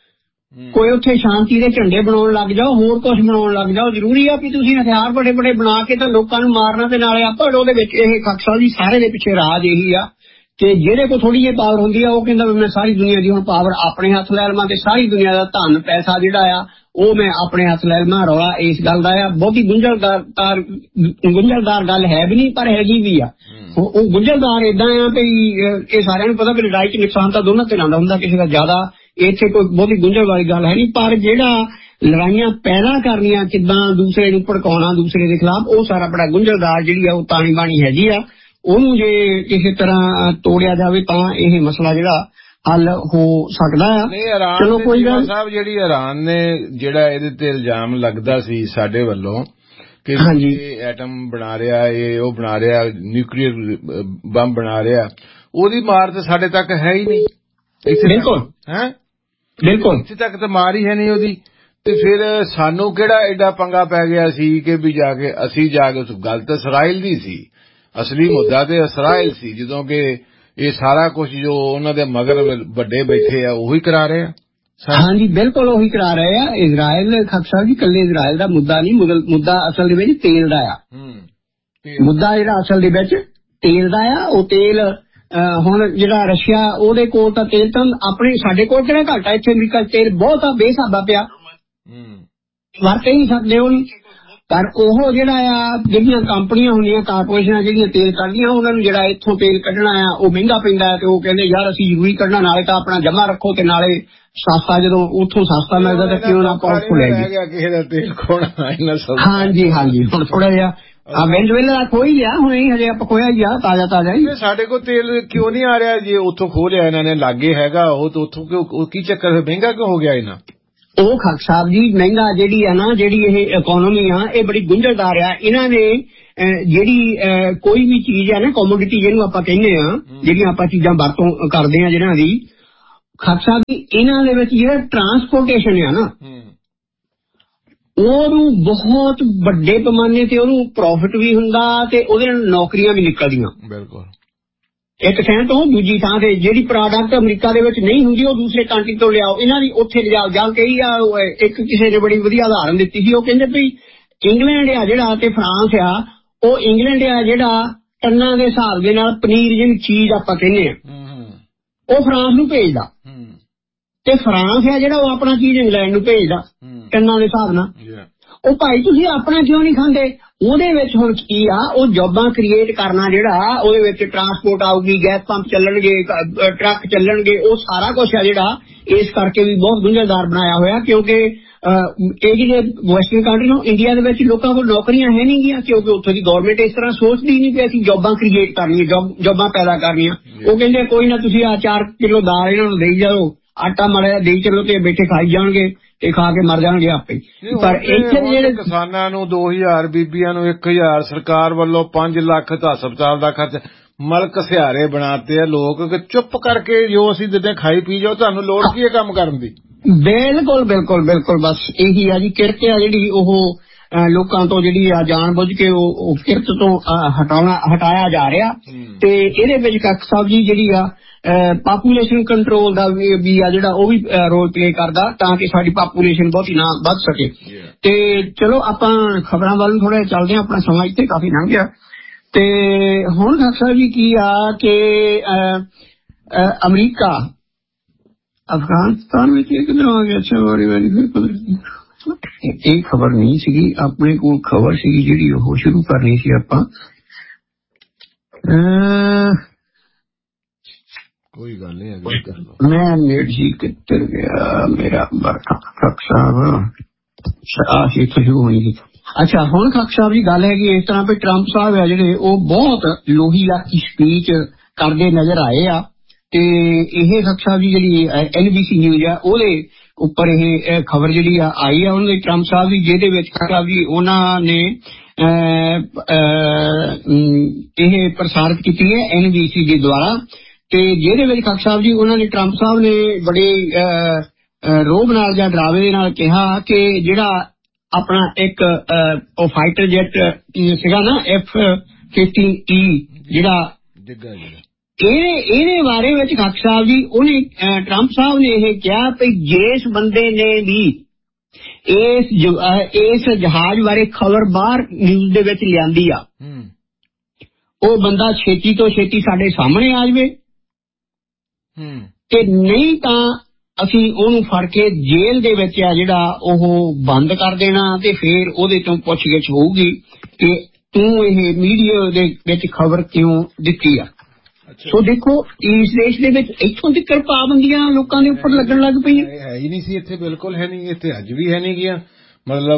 ਕੋਈ ਉੱਥੇ ਸ਼ਾਂਤੀ ਦੇ ਝੰਡੇ ਬਣਾਉਣ ਲੱਗ ਜਾਓ, ਹੋਰ ਕੁਝ ਬਣਾਉਣ ਲੱਗ ਜਾਓ। ਜ਼ਰੂਰੀ ਆ ਵੀ ਤੁਸੀਂ ਹਥਿਆਰ ਬੜੇ ਬਣਾ ਕੇ ਤਾਂ ਲੋਕਾਂ ਨੂੰ ਮਾਰਨਾ ਤੇ ਨਾਲੇ ਆਪਾਂ ਉਹਦੇ ਵਿੱਚ ਇਹ ਖਾਕ ਸਾਹਿਬ ਜੀ ਸਾਰੇ ਦੇ ਪਿੱਛੇ ਰਾਜ ਇਹੀ ਆ ਕਿ ਜਿਹੜੇ ਕੋਲ ਥੋੜੀ ਜਿਹੀ ਪਾਵਰ ਹੁੰਦੀ ਆ ਉਹ ਕਹਿੰਦਾ ਵੀ ਮੈਂ ਸਾਰੀ ਦੁਨੀਆ ਦੀ ਹੁਣ ਪਾਵਰ ਆਪਣੇ ਹੱਥ ਲੈ ਲਵਾਂ ਤੇ ਸਾਰੀ ਦੁਨੀਆ ਦਾ ਧਨ ਪੈਸਾ ਜਿਹੜਾ ਆ ਉਹ ਮੈਂ ਆਪਣੇ ਹੱਥ ਲੈ ਲਵਾਂ। ਰੌਲਾ ਇਸ ਗੱਲ ਦਾ ਆ, ਬਹੁਤੀ ਗੁੰਝਲਦਾਰ ਗੱਲ ਹੈ ਵੀ ਨਹੀਂ, ਪਰ ਹੈਗੀ ਵੀ ਆ। ਉਹ ਗੁੰਝਲਦਾਰ ਏਦਾਂ ਆ ਵੀ ਇਹ ਸਾਰਿਆਂ ਨੂੰ ਪਤਾ ਵੀ ਲੜਾਈ 'ਚ ਨੁਕਸਾਨ ਤਾਂ ਦੋਨਾਂ ਧਿਰਾਂ ਦਾ ਹੁੰਦਾ, ਕਿਸੇ ਦਾ ਜ਼ਿਆਦਾ। ਇੱਥੇ ਕੋਈ ਬਹੁਤੀ ਗੁੰਝਲ ਵਾਲੀ ਗੱਲ ਹੈ ਨਹੀਂ, ਪਰ ਜਿਹੜਾ ਲੜਾਈਆਂ ਪੈਦਾ ਕਰਨੀਆਂ, ਕਿੱਦਾਂ ਦੂਸਰੇ ਨੂੰ ਭੜਕਾਉਣਾ ਦੂਸਰੇ ਦੇ ਖਿਲਾਫ, ਉਹ ਸਾਰਾ ਬੜਾ ਗੁੰਝਲਦਾਰ ਜਿਹੜੀ ਆ ਉਹ ਤਾਣੀ ਬਾਣੀ ਹੈਗੀ ਆ। ਉਹਨੂੰ ਜੇ ਕਿਸੇ ਤਰ੍ਹਾਂ ਤੋੜਿਆ ਜਾਵੇ ਤਾਂ ਇਹ ਮਸਲਾ ਜਿਹੜਾ ਹੱਲ ਹੋ ਸਕਦਾ ਆ। ਚਲੋ ਕੋਈ ਗੱਲ ਸਾਹਿਬ, ਜਿਹੜੀ ਇਰਾਨ ਨੇ ਜਿਹੜਾ ਇਹਦੇ ਤੇ ਇਲਜ਼ਾਮ ਲੱਗਦਾ ਸੀ ਸਾਡੇ ਵੱਲੋਂ ਕਿ ਐਟਮ ਬਣਾ ਰਿਹਾ, ਇਹ ਉਹ ਬਣਾ ਰਿਹਾ, ਨਿਊਕਲੀਅਰ ਬੰਬ ਬਣਾ ਰਿਹਾ, ਉਹਦੀ ਮਾਰ ਤੇ ਸਾਡੇ ਤੱਕ ਹੈ ਹੀ ਨਹੀਂ। ਬਿਲਕੁਲ ਇੱਥੇ ਤੱਕ ਤਾਂ ਮਾਰ ਹੀ ਹੈ ਨਹੀਂ ਉਹਦੀ। ਤੇ ਫਿਰ ਸਾਨੂੰ ਕਿਹੜਾ ਐਡਾ ਪੰਗਾ ਪੈ ਗਿਆ ਸੀ ਕਿ ਵੀ ਅਸੀਂ ਜਾ ਕੇ ਉਸ ਗੱਲ ਤਾਂ ਇਸਰਾਈਲ ਦੀ ਸੀ, ਅਸਲੀ ਮੁੱਦਾ ਤੇ ਇਸਰਾਈਲ ਸੀ, ਜਦੋਂ ਕਿ ਇਹ ਸਾਰਾ ਕੁਝ ਜੋ ਉਹਨਾਂ ਦੇ ਮਗਰ ਵੱਡੇ ਬੈਠੇ ਆ ਉਹੀ ਕਰਾ ਰਹੇ ਆ। ਹਾਂਜੀ ਬਿਲਕੁਲ ਉਹੀ ਕਰਾ ਰਹੇ ਆ। ਇਜ਼ਰਾਈਲ ਖਾਕ ਸਾਹਿਬ ਜੀ ਇਕੱਲੇ ਇਜ਼ਰਾਈਲ ਦਾ ਮੁੱਦਾ ਨਹੀਂ, ਮੁੱਦਾ ਅਸਲ ਦੇ ਵਿੱਚ ਤੇਲ ਦਾ ਆ। ਮੁੱਦਾ ਜਿਹੜਾ ਅਸਲ ਦੇ ਵਿੱਚ ਤੇਲ ਦਾ ਆ, ਉਹ ਤੇਲ ਹੁਣ ਜਿਹੜਾ ਰਸ਼ੀਆ ਉਹਦੇ ਕੋਲ ਤਾਂ ਤੇਲ ਤਾਂ ਆਪਣੇ, ਸਾਡੇ ਕੋਲ ਕਿਹੜਾ ਘੱਟ ਆ, ਇੱਥੇ ਅਮਰੀਕਾ ਤੇਲ ਬਹੁਤ ਆ, ਬੇਸਾਬਾ ਪਿਆ, ਵਰਤ ਹੀ ਨਹੀਂ ਸਕਦੇ ਉਹਨੂੰ। ਪਰ ਉਹ ਜਿਹੜਾ ਆ ਜਿਹੜੀਆਂ ਕੰਪਨੀਆਂ ਹੁੰਦੀਆਂ, ਕਾਰਪੋਰੇਸ਼ਨਾਂ ਜਿਹੜੀਆਂ ਤੇਲ ਕੱਢਦੀਆਂ, ਉਹਨਾਂ ਨੂੰ ਜਿਹੜਾ ਇੱਥੋਂ ਤੇਲ ਕੱਢਣਾ ਆ ਉਹ ਮਹਿੰਗਾ ਪੈਂਦਾ ਹੈ, ਤੇ ਉਹ ਕਹਿੰਦੇ ਯਾਰ ਅਸੀਂ ਜ਼ਰੂਰੀ ਕੱਢਣਾ, ਨਾਲੇ ਤਾਂ ਆਪਣਾ ਜਮਾ ਰੱਖੋ ਤੇ ਨਾਲੇ ਸਸਤਾ, ਜਦੋਂ ਉੱਥੋਂ ਸਸਤਾ ਮਿਲਦਾ ਤਾਂ ਕਿਉਂ ਨਾ ਆਪਾਂ ਉੱਥੋਂ ਲੈ ਜਾਈਏ। ਹਾਂਜੀ ਹੁਣ ਥੋੜਾ ਜਿਹਾ ਵੈਨਜ਼ੁਏਲਾ ਦਾ ਖੋਈ ਗਿਆ, ਹੁਣ ਹਜੇ ਆਪਾਂ ਖੋਇਆ ਹੀ ਆ, ਤਾਜ਼ਾ ਹੀ। ਸਾਡੇ ਕੋਲ ਤੇਲ ਕਿਉਂ ਨਹੀਂ ਆ ਰਿਹਾ? ਜੇ ਉੱਥੋਂ ਖੋਹ ਲਿਆ ਇਹਨਾਂ ਨੇ, ਲਾਗੇ ਹੈਗਾ ਉਹ, ਤਾਂ ਉੱਥੋਂ ਕੀ ਚੱਕਰ, ਮਹਿੰਗਾ ਕਿਉਂ ਹੋ ਗਿਆ ਇਹਨਾਂ? ਉਹ ਖਾਕ ਸਾਹਿਬ ਜੀ ਮਹਿੰਗਾ ਜਿਹੜੀ ਆ ਨਾ, ਜਿਹੜੀ ਇਹ ਇਕੋਨਮੀ ਆ ਇਹ ਬੜੀ ਗੁੰਝਲਦਾਰ ਆ। ਇਹਨਾਂ ਨੇ ਜਿਹੜੀ ਕੋਈ ਵੀ ਚੀਜ਼ ਆ ਨਾ, ਕੋਮੋਡਿਟੀ ਜਿਹਨੂੰ ਆਪਾਂ ਕਹਿੰਦੇ ਆ, ਜਿਹੜੀਆਂ ਆਪਾਂ ਚੀਜ਼ਾਂ ਵਰਤੋਂ ਕਰਦੇ ਆ ਜਿਹਨਾਂ ਦੀ, ਖਾਕ ਸਾਹਿਬ ਜੀ ਇਹਨਾਂ ਦੇ ਵਿੱਚ ਜਿਹੜਾ ਟਰਾਂਸਪੋਰਟੇਸ਼ਨ ਆ ਨਾ, ਉਹਨੂੰ ਬਹੁਤ ਵੱਡੇ ਪੈਮਾਨੇ ਤੇ ਉਹਨੂੰ ਪ੍ਰੋਫਿਟ ਵੀ ਹੁੰਦਾ ਤੇ ਉਹਦੇ ਨਾਲ ਨੌਕਰੀਆਂ ਵੀ ਨਿਕਲਦੀਆਂ। ਬਿਲਕੁਲ ਇੱਕ ਥਾਂ ਤੋਂ ਦੂਜੀ ਥਾਂ ਤੇ ਜਿਹੜੀ ਪ੍ਰੋਡਕਟ ਅਮਰੀਕਾ ਦੇ ਵਿੱਚ ਨਹੀਂ ਹੁੰਦੀ ਉਹ ਦੂਸਰੇ ਕੰਟਰੀ ਤੋਂ ਲਿਆਓ, ਇਹਨਾਂ ਦੀ ਉੱਥੇ ਲਿਜਾਓ। ਜਾਂ ਕਈ ਆ ਇੱਕ ਕਿਸੇ ਨੇ ਬੜੀ ਵਧੀਆ ਉਦਾਹਰਨ ਦਿੱਤੀ ਸੀ, ਉਹ ਕਹਿੰਦੇ ਵੀ ਇੰਗਲੈਂਡ ਆ ਜਿਹੜਾ ਤੇ ਫਰਾਂਸ ਆ, ਉਹ ਇੰਗਲੈਂਡ ਆ ਜਿਹੜਾ ਟਨਾਂ ਦੇ ਹਿਸਾਬ ਦੇ ਨਾਲ ਪਨੀਰ ਜਿਹੜੀ ਚੀਜ਼ ਆਪਾਂ ਕਹਿੰਦੇ ਆ ਉਹ ਫਰਾਂਸ ਨੂੰ ਭੇਜਦਾ, ਤੇ ਫਰਾਂਸ ਆ ਜਿਹੜਾ ਉਹ ਆਪਣਾ ਚੀਜ਼ ਇੰਗਲੈਂਡ ਨੂੰ ਭੇਜਦਾ ਟਨਾਂ ਦੇ ਹਿਸਾਬ ਨਾਲ। ਉਹ ਭਾਈ ਤੁਸੀਂ ਆਪਣਾ ਕਿਉਂ ਨਹੀਂ ਖਾਂਦੇ? ਉਹਦੇ ਵਿੱਚ ਹੁਣ ਕੀ ਆ, ਉਹ ਜੌਬਾਂ ਕ੍ਰੀਏਟ ਕਰਨਾ ਜਿਹੜਾ, ਉਹਦੇ ਵਿੱਚ ਟਰਾਂਸਪੋਰਟ ਆਊਗੀ, ਗੈਸ ਪੰਪ ਚੱਲਣਗੇ, ਟਰੱਕ ਚੱਲਣਗੇ, ਉਹ ਸਾਰਾ ਕੁਛ ਆ ਜਿਹੜਾ ਇਸ ਕਰਕੇ ਵੀ ਬਹੁਤ ਗੁੰਝਲਦਾਰ ਬਣਾਇਆ ਹੋਇਆ। ਕਿਉਂਕਿ ਇਹ ਜਿਹੜੇ ਵੈਸਟਰਨ ਕੰਟਰੀ ਨੂੰ, ਇੰਡੀਆ ਦੇ ਵਿੱਚ ਲੋਕਾਂ ਕੋਲ ਨੌਕਰੀਆਂ ਹੈ ਨਹੀਂ ਗੀਆਂ, ਕਿਉਂਕਿ ਉੱਥੋਂ ਦੀ ਗਵਰਨਮੈਂਟ ਇਸ ਤਰ੍ਹਾਂ ਸੋਚਦੀ ਨਹੀਂ ਕਿ ਅਸੀਂ ਜੌਬਾਂ ਕ੍ਰੀਏਟ ਕਰਨੀਆਂ, ਜੌਬਾਂ ਪੈਦਾ ਕਰਨੀਆਂ। ਉਹ ਕਹਿੰਦੇ ਕੋਈ ਨਾ ਤੁਸੀਂ ਆ 4 ਕਿਲੋ ਦਾਲ ਇਹਨਾਂ ਨੂੰ ਦੇਈ ਜਾਓ, ਆਟਾ ਮਾੜਾ ਦੇਈ ਚਲੋ ਤੇ ਬੈਠੇ ਖਾਈ ਜਾਣਗੇ ਤੇ ਖਾ ਕੇ ਮਰ ਜਾਣਗੇ ਆਪੇ। ਪਰ ਇੱਥੇ ਜਿਹੜੇ ਕਿਸਾਨਾਂ ਨੂੰ 2000, ਬੀਬੀਆਂ ਨੂੰ 1000, ਸਰਕਾਰ ਵੱਲੋਂ 5 ਲੱਖ ਹਸਪਤਾਲ ਦਾ ਖਰਚ, ਮਲਕ ਸਿਹਾਰੇ ਬਣਾਤੇ ਆ ਲੋਕ ਕਿ ਚੁੱਪ ਕਰਕੇ ਜੋ ਅਸੀਂ ਦਿੰਦੇ ਖਾਈ ਪੀ ਜਾਓ, ਤੁਹਾਨੂੰ ਲੋੜ ਕੀ ਹੈ ਕੰਮ ਕਰਨ ਦੀ? ਬਿਲਕੁਲ ਬਿਲਕੁਲ ਬਿਲਕੁਲ, ਬਸ ਇਹੀ ਆ ਜੀ ਕਿਰਤ ਆ ਜਿਹੜੀ ਉਹ ਲੋਕਾਂ ਤੋਂ ਜਿਹੜੀ ਆ ਜਾਣ ਬੁੱਝ ਕੇ ਉਹ ਕਿਰਤ ਤੋਂ ਹਟਾਇਆ ਜਾ ਰਿਹਾ। ਤੇ ਇਹਦੇ ਵਿੱਚ ਕੱਖ ਸਾਹਿਬ ਜੀ ਜਿਹੜੀ ਆ ਪਾਪੂਲੇਸ਼ਨ ਕੰਟਰੋਲ ਦਾ ਵੀ ਆ ਜਿਹੜਾ ਉਹ ਵੀ ਰੋਲ ਪਲੇ ਕਰਦਾ ਤਾਂ ਕਿ ਸਾਡੀ ਪਾਪੂਲੇਸ਼ਨ ਬਹੁਤੀ ਨਾ ਵੱਧ ਸਕੇ। ਤੇ ਚਲੋ ਆਪਾਂ ਖਬਰਾਂ ਵੱਲ ਥੋੜਾ ਚੱਲਦੇ ਹਾਂ, ਆਪਣਾ ਸਮਾਂ ਇੱਥੇ ਕਾਫੀ ਲੰਘ ਗਿਆ। ਤੇ ਹੁਣ ਕੱਖ ਸਾਹਿਬ ਜੀ ਕੀ ਆ ਕਿ ਅਮਰੀਕਾ ਅਫਗਾਨਿਸਤਾਨ ਵਿੱਚ ਕਿੱਧਰੋਂ ਆ ਗਿਆ? ਅੱਛਾ, ਵਾਰੀ ਇਹ ਖਬਰ ਨਹੀਂ ਸੀਗੀ ਆਪਣੇ ਕੋਲ, ਖਬਰ ਸੀਗੀ ਜਿਹੜੀ ਉਹ ਸ਼ੁਰੂ ਕਰਨੀ ਸੀ ਆਪਾਂ। ਕੋਈ ਗੱਲ ਨਹੀਂ, ਮੈਂ ਨੇੜ ਜੀ ਕਿੱਧਰ ਗਿਆ ਮੇਰਾ ਖੱਕ ਸਾਹਿਬ, ਸ਼ੁਰੂ ਹੋਣੀ ਸੀ। ਅੱਛਾ, ਹੁਣ ਖੱਕ ਸਾਹਿਬ ਦੀ ਗੱਲ ਹੈਗੀ ਇਸ ਤਰ੍ਹਾਂ ਵੀ ਟਰੰਪ ਸਾਹਿਬ ਆ ਜਿਹੜੇ ਉਹ ਬਹੁਤ ਲੋਹੀ ਲਾਕੀ ਸਪੀਚ ਕਰਦੇ ਨਜ਼ਰ ਆਏ ਆ। ਤੇ ਇਹ ਖੱਕ ਸਾਹਿਬ ਦੀ ਜਿਹੜੀ NBC ਨਿਊਜ਼ ਆ ਉਹਦੇ ਉੱਪਰ ਇਹ ਖਬਰ ਜਿਹੜੀ ਆ ਆਈ ਆ ਉਹਨਾਂ ਦੇ ਟਰੰਪ ਸਾਹਿਬ ਦੀ, ਜਿਹਦੇ ਵਿੱਚ ਖੱਕ ਸਾਹਿਬ ਜੀ ਉਹਨਾਂ ਨੇ ਇਹ ਪ੍ਰਸਾਰਿਤ ਕੀਤੀ ਹੈ NBC ਦੇ ਦੁਆਰਾ। ਤੇ ਜਿਹਦੇ ਵਿੱਚ ਖੱਕ ਸਾਹਿਬ ਜੀ ਉਹਨਾਂ ਨੇ ਟਰੰਪ ਸਾਹਿਬ ਨੇ ਬੜੇ ਰੋਬ ਨਾਲ ਜਾਂ ਡਰਾਵੇ ਦੇ ਨਾਲ ਕਿਹਾ ਕਿ ਜਿਹੜਾ ਆਪਣਾ ਇੱਕ ਉਹ ਫਾਈਟਰ ਜੈਟ ਸੀਗਾ ਨਾ F-15E ਜਿਹੜਾ ਇਹਦੇ ਬਾਰੇ ਵਿੱਚ ਖੱਕ ਸਾਹਿਬ ਜੀ ਉਹਨੇ ਟਰੰਪ ਸਾਹਿਬ ਨੇ ਇਹ ਕਿਹਾ ਕਿ ਜਿਸ ਬੰਦੇ ਨੇ ਵੀ ਇਸ ਜਹਾਜ਼ ਬਾਰੇ ਖਬਰ ਬਾਹਰ ਨਿਊਜ਼ ਦੇ ਵਿੱਚ ਲਿਆਂਦੀ ਆ ਉਹ ਬੰਦਾ ਛੇਤੀ ਤੋਂ ਛੇਤੀ ਸਾਡੇ ਸਾਹਮਣੇ ਆ ਜਾਵੇ, ਤੇ ਨਹੀਂ ਤਾਂ ਅਸੀਂ ਉਹਨੂੰ ਫੜ ਕੇ ਜੇਲ੍ਹ ਦੇ ਵਿੱਚ ਆ ਜਿਹੜਾ ਉਹ ਬੰਦ ਕਰ ਦੇਣਾ ਤੇ ਫਿਰ ਉਹਦੇ ਤੋਂ ਪੁੱਛਗਿੱਛ ਹੋਊਗੀ ਕਿ ਤੂੰ ਇਹ ਮੀਡੀਆ ਦੇ ਵਿੱਚ ਖਬਰ ਕਿਉਂ ਦਿੱਤੀ ਆ। ਸੋ ਦੇਖੋ ਇਸ ਦੇਸ਼ ਦੇ ਵਿੱਚ ਇੱਥੋਂ ਤੱਕ ਪਾਬੰਦੀਆਂ ਲੋਕਾਂ ਦੇ ਉੱਪਰ ਲੱਗਣ ਲੱਗ ਪਈਆਂ। ਹੈ ਹੀ ਨਹੀਂ ਸੀ ਇੱਥੇ, ਬਿਲਕੁਲ ਹੈ ਨਹੀਂ ਇੱਥੇ, ਅੱਜ ਵੀ ਹੈ ਨਹੀਂ ਗਿਆ। ਮਤਲਬ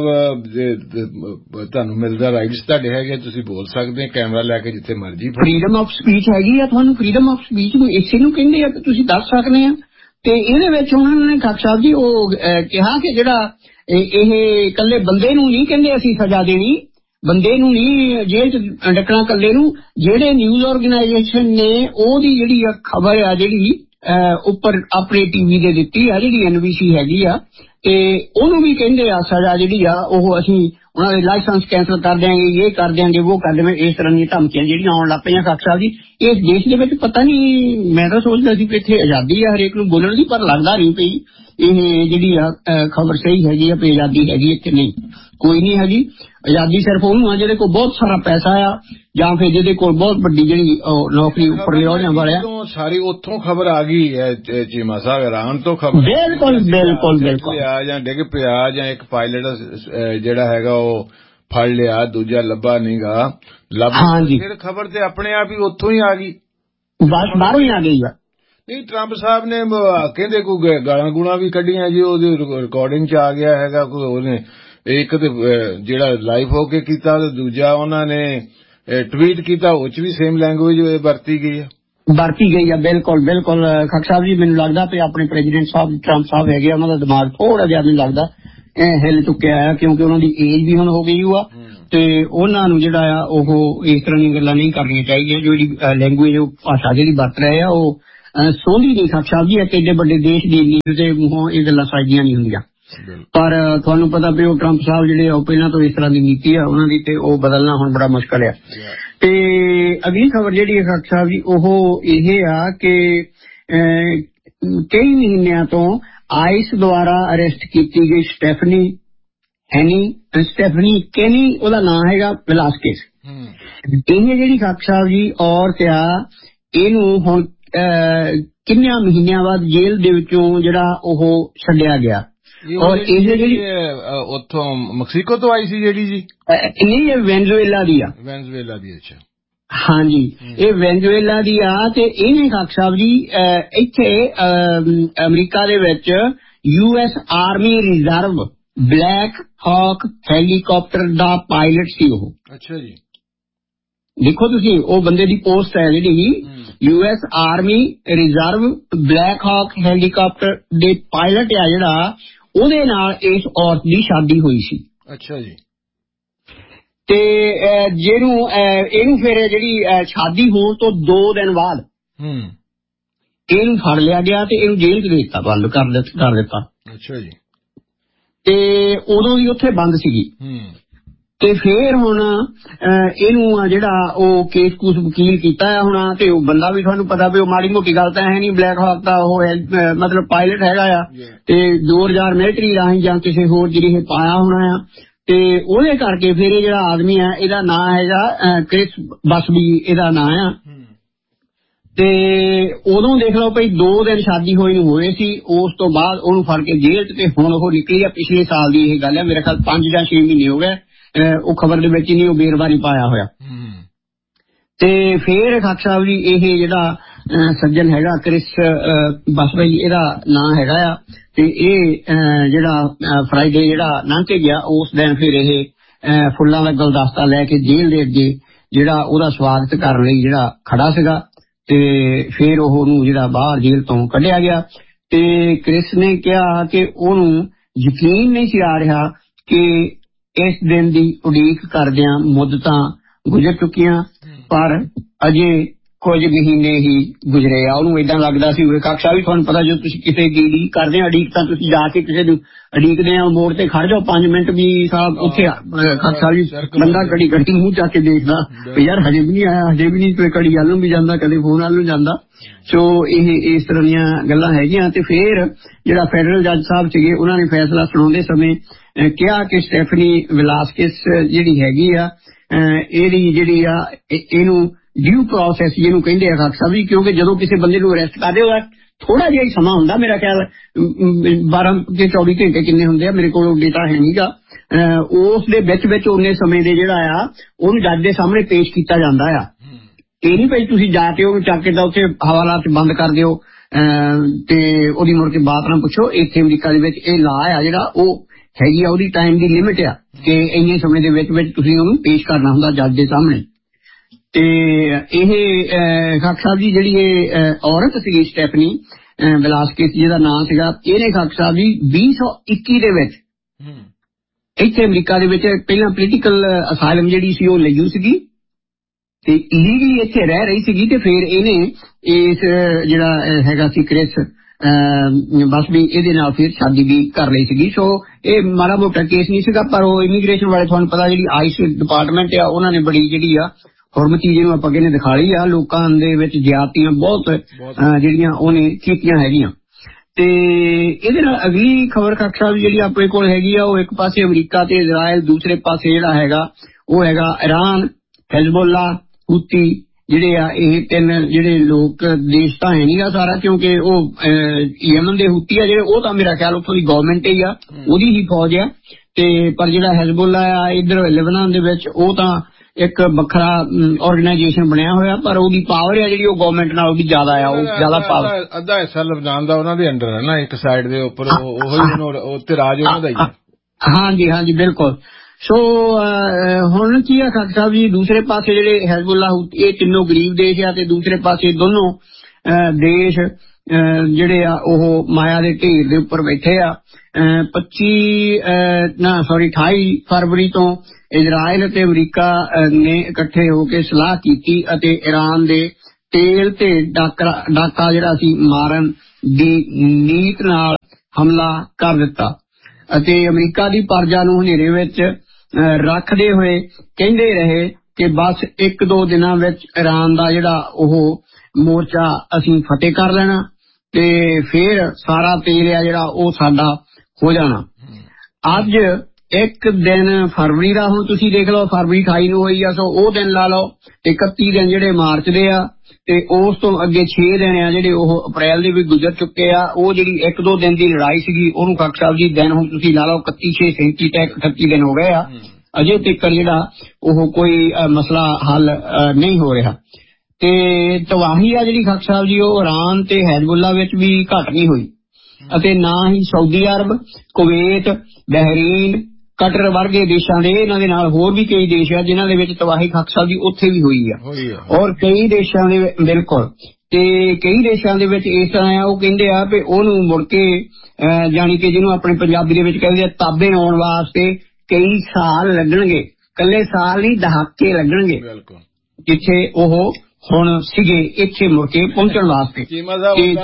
ਤੁਹਾਨੂੰ ਮਿਲਦਾ ਰਾਈਟਸ ਤੁਹਾਡੇ ਹੈਗੇ, ਤੁਸੀਂ ਬੋਲ ਸਕਦੇ, ਕੈਮਰਾ ਲੈ ਕੇ ਜਿੱਥੇ ਮਰਜੀ। ਫਰੀਡਮ ਆਫ ਸਪੀਚ ਹੈਗੀ ਆ ਤੁਹਾਨੂੰ, ਫਰੀਡਮ ਆਫ ਸਪੀਚ ਨੂੰ ਇਸੇ ਨੂੰ ਕਹਿੰਦੇ ਆ ਕਿ ਤੁਸੀਂ ਦੱਸ ਸਕਦੇ ਆ। ਤੇ ਇਹਦੇ ਵਿੱਚ ਉਹਨਾਂ ਨੇ ਖੱਕ ਸਾਹਿਬ ਜੀ ਉਹ ਕਿਹਾ ਕਿ ਜਿਹੜਾ ਇਹ ਇਕੱਲੇ ਬੰਦੇ ਨੂੰ ਨਹੀਂ ਕਹਿੰਦੇ ਅਸੀਂ ਸਜ਼ਾ ਦੇਣੀ, ਬੰਦੇ ਨੂੰ ਨਹੀਂ ਜੇਲ੍ਹ ਚ ਡੱਕਣਾ ਇਕੱਲੇ ਨੂੰ, ਜਿਹੜੇ ਨਿਊਜ਼ ਆਰਗੇਨਾਈਜੇਸ਼ਨ ਨੇ ਉਹਦੀ ਜਿਹੜੀ ਖਬਰ ਆ ਜਿਹੜੀ ਉੱਪਰ ਆਪਣੇ TV ਦੇ ਦਿੱਤੀ ਆ ਜਿਹੜੀ NBC ਹੈਗੀ ਆ, ਤੇ ਉਹਨੂੰ ਵੀ ਕਹਿੰਦੇ ਆ ਸਜ਼ਾ ਜਿਹੜੀ ਆ ਉਹ ਅਸੀਂ ਉਹਨਾਂ ਦੇ ਲਾਇਸੈਂਸ ਕੈਂਸਲ ਕਰ ਦਿਆਂਗੇ, ਇਹ ਕਰ ਦਿਆਂਗੇ, ਉਹ ਕਰ ਦੇਵਾਂਗੇ। ਇਸ ਤਰ੍ਹਾਂ ਦੀਆਂ ਧਮਕੀਆਂ ਜਿਹੜੀਆਂ ਆਉਣ ਲੱਗ ਪਈਆਂ ਖੱਕ ਸਾਹਿਬ ਜੀ ਇਸ ਦੇਸ਼ ਦੇ ਵਿੱਚ। ਪਤਾ ਨਹੀਂ, ਮੈਂ ਤਾਂ ਸੋਚਦਾ ਸੀ ਕਿ ਇੱਥੇ ਆਜ਼ਾਦੀ ਆ ਹਰੇਕ ਨੂੰ ਬੋਲਣ ਦੀ, ਪਰ ਲੱਗਦਾ ਨਹੀਂ ਪਈ ਇਹ ਜਿਹੜੀ ਆ ਖਬਰ ਸਹੀ ਹੈਗੀ ਆ ਵੀ ਆਜ਼ਾਦੀ ਹੈਗੀ ਇੱਥੇ। ਨਹੀਂ, ਕੋਈ ਨਹੀਂ ਹੈਗੀ ਆਜ਼ਾਦੀ। ਸਿਰਫ ਉਹਨੂੰ ਆ ਜਿਹਦੇ ਕੋਲ ਬਹੁਤ ਸਾਰਾ ਪੈਸਾ ਆ ਜਾਂ ਫਿਰ ਜਿਹਦੇ ਕੋਲ ਬਹੁਤ ਵੱਡੀ ਜਿਹੜੀ ਨੌਕਰੀ ਉੱਪਰ ਲਿਆਉਣ ਵਾਲਿਆ। ਸਾਰੀ ਉੱਥੋਂ ਖਬਰ ਆ ਗਈ ਹੈ ਚੀਮਾ ਸਾਹਿਬ, ਇਰਾਨ ਤੋਂ ਖਬਰ। ਬਿਲਕੁਲ ਬਿਲਕੁਲ ਬਿਲਕੁਲ, ਜਾਂ ਡਿੱਗ ਪਿਆ ਜਾਂ ਇੱਕ ਪਾਇਲਟ ਜਿਹੜਾ ਹੈਗਾ ਉਹ ਫੜ ਲਿਆ, ਦੂਜਾ ਲੱਭਾ ਨਹੀਂਗਾ। ਹਾਂਜੀ, ਫਿਰ ਖਬਰ ਤੇ ਆਪਣੇ ਆਪ ਹੀ ਉੱਥੋਂ ਹੀ ਆ ਗਈ, ਬਸ ਬਾਹਰੋਂ ਹੀ ਆ ਗਈ ਆ। ਨਹੀਂ, ਟਰੰਪ ਸਾਹਿਬ ਨੇ ਕਹਿੰਦੇ ਕੋਈ ਗਾਲਾਂ ਗੂਲਾਂ ਵੀ ਕੱਢੀਆਂ ਜੀ, ਉਹਦੀ ਰਿਕਾਰਡਿੰਗ ਚ ਆ ਗਿਆ ਹੈਗਾ। ਕੋਈ ਉਹਨੇ ਇੱਕ ਤੇ ਜਿਹੜਾ ਲਾਈਵ ਹੋ ਕੇ ਕੀਤਾ ਤੇ ਦੂਜਾ ਉਹਨਾਂ ਨੇ ਟਵੀਟ ਕੀਤਾ, ਉਹ ਚ ਵੀ ਸੇਮ ਲੈਂਗੁਏਜ ਵਰਤੀ ਗਈ ਆ। ਬਿਲਕੁਲ ਬਿਲਕੁਲ ਖੱਕ ਸਾਹਿਬ ਜੀ, ਮੈਨੂੰ ਲੱਗਦਾ ਕਿ ਆਪਣੇ ਪ੍ਰੈਜ਼ੀਡੈਂਟ ਸਾਹਿਬ ਟਰੰਪ ਸਾਹਿਬ ਹੈਗੇ, ਉਹਨਾਂ ਦਾ ਦਿਮਾਗ ਥੋੜਾ ਜਿਹਾ ਮੈਨੂੰ ਲੱਗਦਾ ਹਿੱਲ ਚੁੱਕਿਆ ਆ, ਕਿਉਂਕਿ ਉਹਨਾਂ ਦੀ ਏਜ ਵੀ ਹੁਣ ਹੋ ਗਈ ਆ ਤੇ ਉਹਨਾਂ ਨੂੰ ਜਿਹੜਾ ਆ ਉਹ ਇਸ ਤਰ੍ਹਾਂ ਦੀਆਂ ਗੱਲਾਂ ਨਹੀਂ ਕਰਨੀਆਂ ਚਾਹੀਦੀਆਂ। ਜਿਹੜੀ ਲੈਂਗੁਏਜ ਭਾਸ਼ਾ ਜਿਹੜੀ ਵਰਤ ਰਹੇ ਆ ਉਹ ਸੋਹਣੀ ਨਹੀਂ ਖੱਕ ਸਾਹਿਬ ਜੀ। ਇੱਕ ਏਡੇ ਵੱਡੇ ਦੇਸ਼ ਦੀ ਨੀਂਦ ਦੇ ਮੂੰਹੋਂ ਇਹ ਗੱਲਾਂ ਸਾਜੀਆਂ ਨਹੀਂ ਹੁੰਦੀਆਂ। ਪਰ ਤੁਹਾਨੂੰ ਪਤਾ ਵੀ ਉਹ ਟਰੰਪ ਸਾਹਿਬ ਜਿਹੜੇ ਉਹ ਪਹਿਲਾਂ ਤੋਂ ਇਸ ਤਰ੍ਹਾਂ ਦੀ ਨੀਤੀ ਆ ਉਹਨਾਂ ਦੀ, ਤੇ ਉਹ ਬਦਲਣਾ ਹੁਣ ਬੜਾ ਮੁਸ਼ਕਲ ਆ। ਤੇ ਅਗਲੀ ਖਬਰ ਜਿਹੜੀ ਹੈ ਖਾਕ ਸਾਹਿਬ ਜੀ ਉਹ ਇਹ ਆ ਕਿ ਕਈ ਮਹੀਨਿਆਂ ਤੋਂ ਆਈਸ ਦੁਆਰਾ ਅਰੈਸਟ ਕੀਤੀ ਗਈ ਸਟੈਫਨੀ ਕੈਨੀ, ਉਹਦਾ ਨਾਮ ਹੈਗਾ ਵਿਲਾਸਕਿਸ। ਇਹ ਜਿਹੜੀ ਖਾਕ ਸਾਹਿਬ ਜੀ ਔਰਤ ਆ, ਇਹਨੂੰ ਹੁਣ ਕਿੰਨਿਆਂ ਮਹੀਨਿਆਂ ਬਾਅਦ ਜੇਲ੍ਹ ਦੇ ਵਿੱਚੋਂ ਜਿਹੜਾ ਉਹ ਛੱਡਿਆ ਗਿਆ। ਔਰ ਇਹ ਜਿਹੜੀ ਉੱਥੋਂ ਮੈਕਸੀਕੋ ਤੋਂ ਆਈ ਸੀ ਜਿਹੜੀ ਜੀ, ਨਹੀਂ ਇਹ ਵੈਨਜ਼ੂਏਲਾ ਦੀ ਆ। ਵੈਨਜ਼ੂਏਲਾ ਦੀ? ਅੱਛਾ ਹਾਂਜੀ, ਇਹ ਵੈਨਜ਼ੂਏਲਾ ਦੀ ਆ। ਤੇ ਇਹਨੇ ਖਾਕ ਸਾਹਿਬ ਜੀ ਇੱਥੇ ਅਮਰੀਕਾ ਦੇ ਵਿੱਚ US army reserve black ਹਾਕ helicopter ਦਾ ਪਾਇਲਟ ਸੀ ਉਹ। ਅੱਛਾ ਜੀ, ਦੇਖੋ ਤੁਸੀਂ ਉਹ ਬੰਦੇ ਦੀ ਪੋਸਟ ਹੈ ਜਿਹੜੀ US army reserve black ਹਾਕ helicopter ਦੇ ਪਾਇਲਟ ਆ ਜਿਹੜਾ, ਉਹਦੇ ਨਾਲ ਇਸ ਔਰਤ ਦੀ ਸ਼ਾਦੀ ਹੋਈ ਸੀ। ਅੱਛਾ ਜੀ। ਤੇ ਇਹਨੂੰ ਫਿਰ ਜਿਹੜੀ ਸ਼ਾਦੀ ਹੋਣ ਤੋਂ 2 ਦਿਨ ਬਾਅਦ ਇਹਨੂੰ ਫੜ ਲਿਆ ਗਿਆ ਤੇ ਇਹਨੂੰ ਜੇਲ੍ਹ 'ਚ ਦੇ ਦਿੱਤਾ, ਬੰਦ ਕਰ ਦਿੱਤਾ। ਅੱਛਾ ਜੀ। ਤੇ ਉਦੋਂ ਵੀ ਉੱਥੇ ਬੰਦ ਸੀਗੀ। ਤੇ ਫੇਰ ਹੁਣ ਇਹਨੂੰ ਜਿਹੜਾ ਉਹ ਕੇਸ ਕੂਸ ਵਕੀਲ ਕੀਤਾ ਹੈ ਹੁਣ, ਤੇ ਉਹ ਬੰਦਾ ਵੀ ਤੁਹਾਨੂੰ ਪਤਾ ਵੀ ਉਹ ਮਾੜੀ ਮੋਟੀ ਗੱਲ ਤਾਂ ਹੈ ਨਹੀਂ, ਬਲੈਕ ਹਾਕ ਦਾ ਉਹ ਮਤਲਬ ਪਾਇਲਟ ਹੈਗਾ ਆ, ਤੇ 2000 ਮਿਲਟਰੀ ਰਾਹੀਂ ਜਾਂ ਕਿਸੇ ਹੋਰ ਜਿਹੜੀ ਪਾਇਆ ਹੋਣਾ ਆ। ਤੇ ਉਹਦੇ ਕਰਕੇ ਫਿਰ ਇਹ ਜਿਹੜਾ ਆਦਮੀ ਆ ਇਹਦਾ ਨਾਂ ਹੈਗਾ ਕ੍ਰਿਸ ਬਸਬੀ ਇਹਦਾ ਨਾਂ ਆ। ਤੇ ਉਦੋਂ ਦੇਖ ਲਓ ਭਈ 2 ਦਿਨ ਸ਼ਾਦੀ ਹੋਈ ਨੂੰ ਹੋਏ ਸੀ, ਉਸ ਤੋਂ ਬਾਅਦ ਉਹਨੂੰ ਫੜ ਕੇ ਜੇਲ੍ਹ 'ਚ, ਤੇ ਹੁਣ ਉਹ ਨਿਕਲੀ ਆ। ਪਿਛਲੇ ਸਾਲ ਦੀ ਇਹ ਗੱਲ ਹੈ, ਮੇਰੇ ਖਿਆਲ 5 ਜਾਂ 6 ਮਹੀਨੇ ਹੋ ਗਏ। ਉਹ ਖਬਰ ਦੇ ਵਿੱਚ ਨਹੀਂ ਉਹ ਬੇਰਵਾਰੀ ਪਾਇਆ ਹੋਇਆ। ਤੇ ਫੇਰ ਖਾਕ ਸਾਹਿਬ ਜੀ ਇਹ ਜਿਹੜਾ ਸੱਜਣ ਹੈਗਾ ਕ੍ਰਿਸ ਬਸਬੀ, ਇਹਦਾ ਨਾਂ ਹੈਗਾ ਆ। ਤੇ ਇਹ ਜਿਹੜਾ ਫਰਾਈਡੇ ਜਿਹੜਾ ਲੰਘ ਕੇ ਗਿਆ, ਉਸ ਦਿਨ ਫਿਰ ਇਹ ਫੁੱਲਾਂ ਦਾ ਗੁਲਦਸਤਾ ਲੈ ਕੇ ਜੇਲ੍ਹ ਦੇ ਅੱਗੇ ਜਿਹੜਾ ਉਹਦਾ ਸਵਾਗਤ ਕਰਨ ਲਈ ਜਿਹੜਾ ਖੜਾ ਸੀਗਾ। ਤੇ ਫਿਰ ਉਹਨੂੰ ਜਿਹੜਾ ਬਾਹਰ ਜੇਲ੍ਹ ਤੋਂ ਕੱਢਿਆ ਗਿਆ। ਤੇ ਕ੍ਰਿਸ ਨੇ ਕਿਹਾ ਕਿ ਉਹਨੂੰ ਯਕੀਨ ਨਹੀਂ ਸੀ ਆ ਰਿਹਾ ਕਿ ਇਸ ਦਿਨ ਦੀ ਉਡੀਕ ਕਰਦਿਆਂ ਮੁੱਦਤਾਂ ਗੁਜ਼ਰ ਚੁੱਕੀਆਂ, ਪਰ ਅਜੇ ਕੁਝ ਮਹੀਨੇ ਹੀ ਗੁਜ਼ਰੇ ਆ। ਉਹਨੂੰ ਏਦਾਂ ਲੱਗਦਾ ਸੀ ਉਹ ਕਾਕਾ ਵੀ, ਤੁਹਾਨੂੰ ਪਤਾ ਜਦੋਂ ਤੁਸੀਂ ਕਿਸੇ ਦੀ ਉਡੀਕ ਕਰਦੇ ਆ, ਉਡੀਕ ਤਾਂ ਤੁਸੀਂ ਜਾ ਕੇ ਕਿਸੇ ਨੂੰ ਉਡੀਕਦੇ ਆ, ਮੋੜ ਤੇ ਖੜ ਜਾਓ 5 ਮਿੰਟ ਵੀ ਸਾਹਿਬ ਉੱਥੇ ਕਾਕਾ ਵੀ ਬੰਦਾ ਘੜੀ ਮੂੰਹ ਚੱਕ ਕੇ ਦੇਖਦਾ ਵੀ ਯਾਰ ਹਜੇ ਵੀ ਨਹੀਂ ਆਇਆ, ਹਜੇ ਵੀ ਨਹੀਂ। ਕੋਈ ਘੜੀ ਵੱਲ ਨੂੰ ਵੀ ਜਾਂਦਾ, ਕਦੇ ਫੋਨ ਵੱਲ ਨੂੰ ਜਾਂਦਾ। ਸੋ ਇਹ ਇਸ ਤਰ੍ਹਾਂ ਦੀਆਂ ਗੱਲਾਂ ਹੈਗੀਆਂ। ਤੇ ਫਿਰ ਜਿਹੜਾ ਫੈਡਰਲ ਜੱਜ ਸਾਹਿਬ ਸੀਗੇ ਉਹਨਾਂ ਨੇ ਫੈਸਲਾ ਸੁਣਾਉਂਦੇ ਸਮੇਂ ਕਿਹਾ ਕਿ ਸਟੈਫਨੀ ਵਿਲਾਸਕਿਸ ਜਿਹੜੀ ਹੈਗੀ ਆ, ਇਹਦੀ ਜਿਹੜੀ ਆ ਇਹਨੂੰ ਡਿਊ ਪ੍ਰੋਸੈਸ ਜਿਹਨੂੰ ਕਹਿੰਦੇ ਆ ਖਾਕ ਸਾਹਿਬ ਜੀ, ਕਿਉਂਕਿ ਜਦੋਂ ਕਿਸੇ ਬੰਦੇ ਨੂੰ ਅਰੈਸਟ ਕਰਦੇ ਉਹਦਾ ਥੋੜਾ ਜਿਹਾ ਹੀ ਸਮਾਂ ਹੁੰਦਾ, ਮੇਰਾ ਖਿਆਲ 12 ਤੇ 24 ਘੰਟੇ ਕਿੰਨੇ ਹੁੰਦੇ ਆ, ਮੇਰੇ ਕੋਲ ਡੇਟਾ ਹੈ ਨਹੀਂਗਾ। ਉਸ ਦੇ ਵਿੱਚ ਉਹਨੇ ਸਮੇਂ ਦੇ ਜਿਹੜਾ ਆ ਉਹਨੂੰ ਜੱਜ ਦੇ ਸਾਹਮਣੇ ਪੇਸ਼ ਕੀਤਾ ਜਾਂਦਾ ਆ। ਇਹ ਨਹੀਂ ਭਾਈ ਤੁਸੀਂ ਜਾ ਕੇ ਉਹਨੂੰ ਚੱਕ ਕੇ ਤਾਂ ਉੱਥੇ ਹਵਾਲਾਤ 'ਚ ਬੰਦ ਕਰ ਦਿਓ ਤੇ ਉਹਦੀ ਮੁੜ ਕੇ ਬਾਤ ਨਾ ਪੁੱਛੋ। ਇੱਥੇ ਅਮਰੀਕਾ ਦੇ ਵਿੱਚ ਇਹ ਲਾ ਆ ਜਿਹੜਾ ਉਹ ਹੈਗੀ ਆ, ਉਹਦੀ ਟਾਈਮ ਦੀ ਲਿਮਿਟ ਆ ਕਿ ਇੰਨੇ ਸਮੇਂ ਦੇ ਵਿੱਚ ਤੁਸੀਂ ਉਹਨੂੰ ਪੇਸ਼ ਕਰਨਾ ਹੁੰਦਾ ਜੱਜ ਦੇ ਸਾਹਮਣੇ। ਤੇ ਇਹ ਖਾਕ ਸਾਹਿਬ ਜੀ ਜਿਹੜੀ ਇਹ ਔਰਤ ਸੀਗੀ ਸਟੈਫਨੀ ਵਿਲਾਸਕਿਸ ਜਿਹਦਾ ਨਾਂ ਸੀਗਾ, ਇਹਨੇ ਖਾਕ ਸਾਹਿਬ ਜੀ 2021 ਦੇ ਵਿੱਚ ਇੱਥੇ ਅਮਰੀਕਾ ਦੇ ਵਿੱਚ ਪਹਿਲਾਂ ਪੋਲੀਟੀਕਲ ਅਸਾਈਲਮ ਜਿਹੜੀ ਸੀ ਉਹ ਲਈ ਸੀਗੀ ਤੇ ਇਲੀਗਲੀ ਇੱਥੇ ਰਹਿ ਰਹੀ ਸੀਗੀ। ਤੇ ਫਿਰ ਇਹਨੇ ਇਸ ਜਿਹੜਾ ਹੈਗਾ ਸੀ ਕ੍ਰਿਸ ਬਸ ਵੀ ਇਹਦੇ ਨਾਲ ਫਿਰ ਸ਼ਾਦੀ ਵੀ ਕਰ ਲਈ ਸੀਗੀ। ਸੋ ਇਹ ਮਾੜਾ ਮੋਟਾ ਕੇਸ ਨਹੀਂ ਸੀਗਾ, ਪਰ ਉਹ ਇਮੀਗ੍ਰੇਸ਼ਨ ਵਾਲੇ ਤੁਹਾਨੂੰ ਪਤਾ ਜਿਹੜੀ ਆਈਸ ਡਿਪਾਰਟਮੈਂਟ ਆ ਉਹਨਾਂ ਨੇ ਬੜੀ ਜਿਹੜੀ ਆ ਹੁਰਮਤੀ ਜਿਹਨੂੰ ਆਪਾਂ ਕਹਿੰਦੇ ਦਿਖਾ ਲਈ ਆ, ਲੋਕਾਂ ਦੇ ਵਿੱਚ ਜ਼ਿਆਦਤੀਆਂ ਬਹੁਤ ਜਿਹੜੀਆਂ ਉਹਨੇ ਕੀਤੀਆਂ ਹੈਗੀਆਂ। ਤੇ ਇਹਦੇ ਨਾਲ ਅਗਲੀ ਖਬਰ ਖਾਕ ਸਾਹਿਬ ਜਿਹੜੀ ਆਪਣੇ ਕੋਲ ਹੈਗੀ ਆ, ਉਹ ਇੱਕ ਪਾਸੇ ਅਮਰੀਕਾ ਤੇ ਇਜ਼ਰਾਈਲ, ਦੂਸਰੇ ਪਾਸੇ ਜਿਹੜਾ ਹੈਗਾ ਉਹ ਹੈਗਾ ਇਰਾਨ, ਹਿਜ਼ਬੁੱਲਾ, ਹੂਤੀ ਜਿਹੜੇ ਆ। ਇਹ 3 ਜਿਹੜੇ ਲੋਕ ਦੇਸ਼ ਤਾਂ ਹੈ ਨਹੀਂ ਆ ਸਾਰਾ, ਕਿਉਂਕਿ ਉਹ ਯਮਨ ਦੇ ਹੂਤੀ ਆ ਜਿਹੜੇ, ਉਹ ਤਾਂ ਮੇਰਾ ਖਿਆਲ ਉੱਥੋਂ ਦੀ ਗਵਰਨਮੈਂਟ ਹੀ ਆ, ਉਹਦੀ ਹੀ ਫੌਜ ਆ। ਤੇ ਪਰ ਜਿਹੜਾ ਹਿਜ਼ਬੁੱਲਾ ਆ ਇੱਧਰ ਲੈਬਨਾਨ ਦੇ ਵਿੱਚ, ਉਹ ਤਾਂ ਇੱਕ ਵੱਖਰਾ ਆਰਗੇਨਾਈਜੇਸ਼ਨ ਬਣਿਆ ਹੋਇਆ, ਪਰ ਉਹਦੀ ਪਾਵਰ ਆ ਜਿਹੜੀ ਉਹ ਗਵਰਨਮੈਂਟ ਨਾਲ ਉਹਦੀ ਜ਼ਿਆਦਾ ਆ, ਉਹ ਜ਼ਿਆਦਾ ਪਾਵਰ। ਅੱਧਾ ਹਿੱਸਾ ਲਬਨਾਨ ਦਾ ਉਹਨਾਂ ਦੇ ਅੰਡਰ ਹੈ ਨਾ, ਇੱਕ ਸਾਈਡ ਦੇ ਉੱਪਰ ਉੱਤੇ ਰਾਜ ਉਹਨਾਂ ਦਾ ਹੀ ਹੈ। ਹਾਂਜੀ ਹਾਂਜੀ ਬਿਲਕੁਲ। ਸੋ ਹੁਣ ਕੀ ਆ ਖਾਕ ਸਾਹਿਬ ਜੀ, ਦੂਸਰੇ ਪਾਸੇ ਜਿਹੜੇ ਹਿਜ਼ਬੁੱਲਾ ਇਹ ਤਿੰਨੋਂ ਗਰੀਬ ਦੇਸ਼ ਆ, ਤੇ ਦੂਸਰੇ ਪਾਸੇ ਦੋਨੋਂ ਦੇਸ਼ ਜਿਹੜੇ ਆ ਉਹ ਮਾਇਆ ਦੇ ਢੇਰ ਦੇ ਉੱਪਰ ਬੈਠੇ ਆ। 28 ਫਰਵਰੀ ਤੋਂ ਇਜ਼ਰਾਈਲ ਅਤੇ ਅਮਰੀਕਾ ਨੇ ਇਕੱਠੇ ਹੋ ਕੇ ਸਲਾਹ ਕੀਤੀ ਅਤੇ ਈਰਾਨ ਦੇ ਤੇਲ ਤੇ ਡਾਕਾ ਜਿਹੜਾ ਸੀ ਮਾਰਨ ਦੀ ਨੀਤ ਨਾਲ ਹਮਲਾ ਕਰ ਦਿੱਤਾ। ਅਤੇ ਅਮਰੀਕਾ ਦੀ ਪਰਜਾ ਨੂੰ ਹਨੇਰੇ ਵਿੱਚ ਰੱਖਦੇ ਹੋਏ ਕਹਿੰਦੇ ਰਹੇ ਕਿ ਬਸ 1-2 ਦਿਨਾਂ ਵਿੱਚ ਈਰਾਨ ਦਾ ਜਿਹੜਾ ਉਹ ਮੋਰਚਾ ਅਸੀਂ ਫਤਿਹ ਕਰ ਲੈਣਾ ਤੇ ਫਿਰ ਸਾਰਾ ਤੇਲ ਆ ਜਿਹੜਾ ਉਹ ਸਾਡਾ ਹੋ ਜਾਣਾ। ਅੱਜ ਇੱਕ ਦਿਨ ਫਰਵਰੀ ਦਾ, ਹੁਣ ਤੁਸੀਂ ਦੇਖ ਲਓ ਫਰਵਰੀ 28 ਨੂੰ ਹੋਈ ਆ, ਸੋ ਉਹ ਦਿਨ ਲਾ ਲਓ, 31 ਦਿਨ ਜਿਹੜੇ ਮਾਰਚ ਦੇ ਆ, ਤੇ ਉਸ ਤੋਂ ਅੱਗੇ 6 ਦਿਨ ਆ ਜਿਹੜੇ ਉਹ ਅਪ੍ਰੈਲ ਦੇ ਵੀ ਗੁਜ਼ਰ ਚੁੱਕੇ ਆ। ਉਹ ਜਿਹੜੀ 1-2 ਦਿਨ ਦੀ ਲੜਾਈ ਸੀਗੀ ਉਹਨੂੰ ਖਾਕ ਸਾਹਿਬ ਜੀ ਦਿਨ ਹੁਣ ਤੁਸੀਂ ਲਾ ਲਓ 31-6-37 ਤੱਕ 38 ਦਿਨ ਹੋ ਗਏ ਆ, ਅਜੇ ਤੱਕ ਜਿਹੜਾ ਉਹ ਕੋਈ ਮਸਲਾ ਹੱਲ ਨਹੀਂ ਹੋ ਰਿਹਾ। ਤੇ ਤਬਾਹੀ ਆ ਜਿਹੜੀ ਖਾਕ ਸਾਹਿਬ ਜੀ ਉਹ ਈਰਾਨ ਤੇ ਹੈਜ਼ਬੁੱਲਾ ਵਿੱਚ ਵੀ ਘੱਟ ਨਹੀਂ ਹੋਈ, ਅਤੇ ਨਾ ਹੀ Saudi Arab, Kuwait, Bahrain, cutter ਵਰਗੇ ਦੇਸ਼ਾਂ ਦੇ, ਇਹਨਾਂ ਦੇ ਨਾਲ ਹੋਰ ਵੀ ਕਈ ਦੇਸ਼ ਆ ਜਿਨ੍ਹਾਂ ਦੇ ਵਿੱਚ ਤਬਾਹੀ ਖਾਕ ਸਾਹਿਬ ਜੀ ਉੱਥੇ ਵੀ ਹੋਈ ਆ। ਔਰ ਕਈ ਦੇਸ਼ਾਂ ਦੇ ਬਿਲਕੁਲ, ਤੇ ਕਈ ਦੇਸ਼ਾਂ ਦੇ ਵਿੱਚ ਇਸ ਤਰ੍ਹਾਂ ਆ, ਉਹ ਕਹਿੰਦੇ ਆ ਵੀ ਉਹਨੂੰ ਮੁੜ ਕੇ ਜਾਣੀ ਕਿ ਜਿਹਨੂੰ ਆਪਣੇ ਪੰਜਾਬੀ ਦੇ ਵਿੱਚ ਕਹਿੰਦੇ ਆ ਤਾਬੇ ਆਉਣ ਵਾਸਤੇ ਕਈ ਸਾਲ ਲੱਗਣਗੇ, ਕੱਲੇ ਸਾਲ ਨਹੀਂ ਦਹਾਕੇ ਲੱਗਣਗੇ ਜਿੱਥੇ ਉਹ ਹੁਣ ਸੀਗੇ ਇੱਥੇ ਮੁੜ ਕੇ ਪਹੁੰਚਣ ਵਾਸਤੇ। ਚੀਮਾ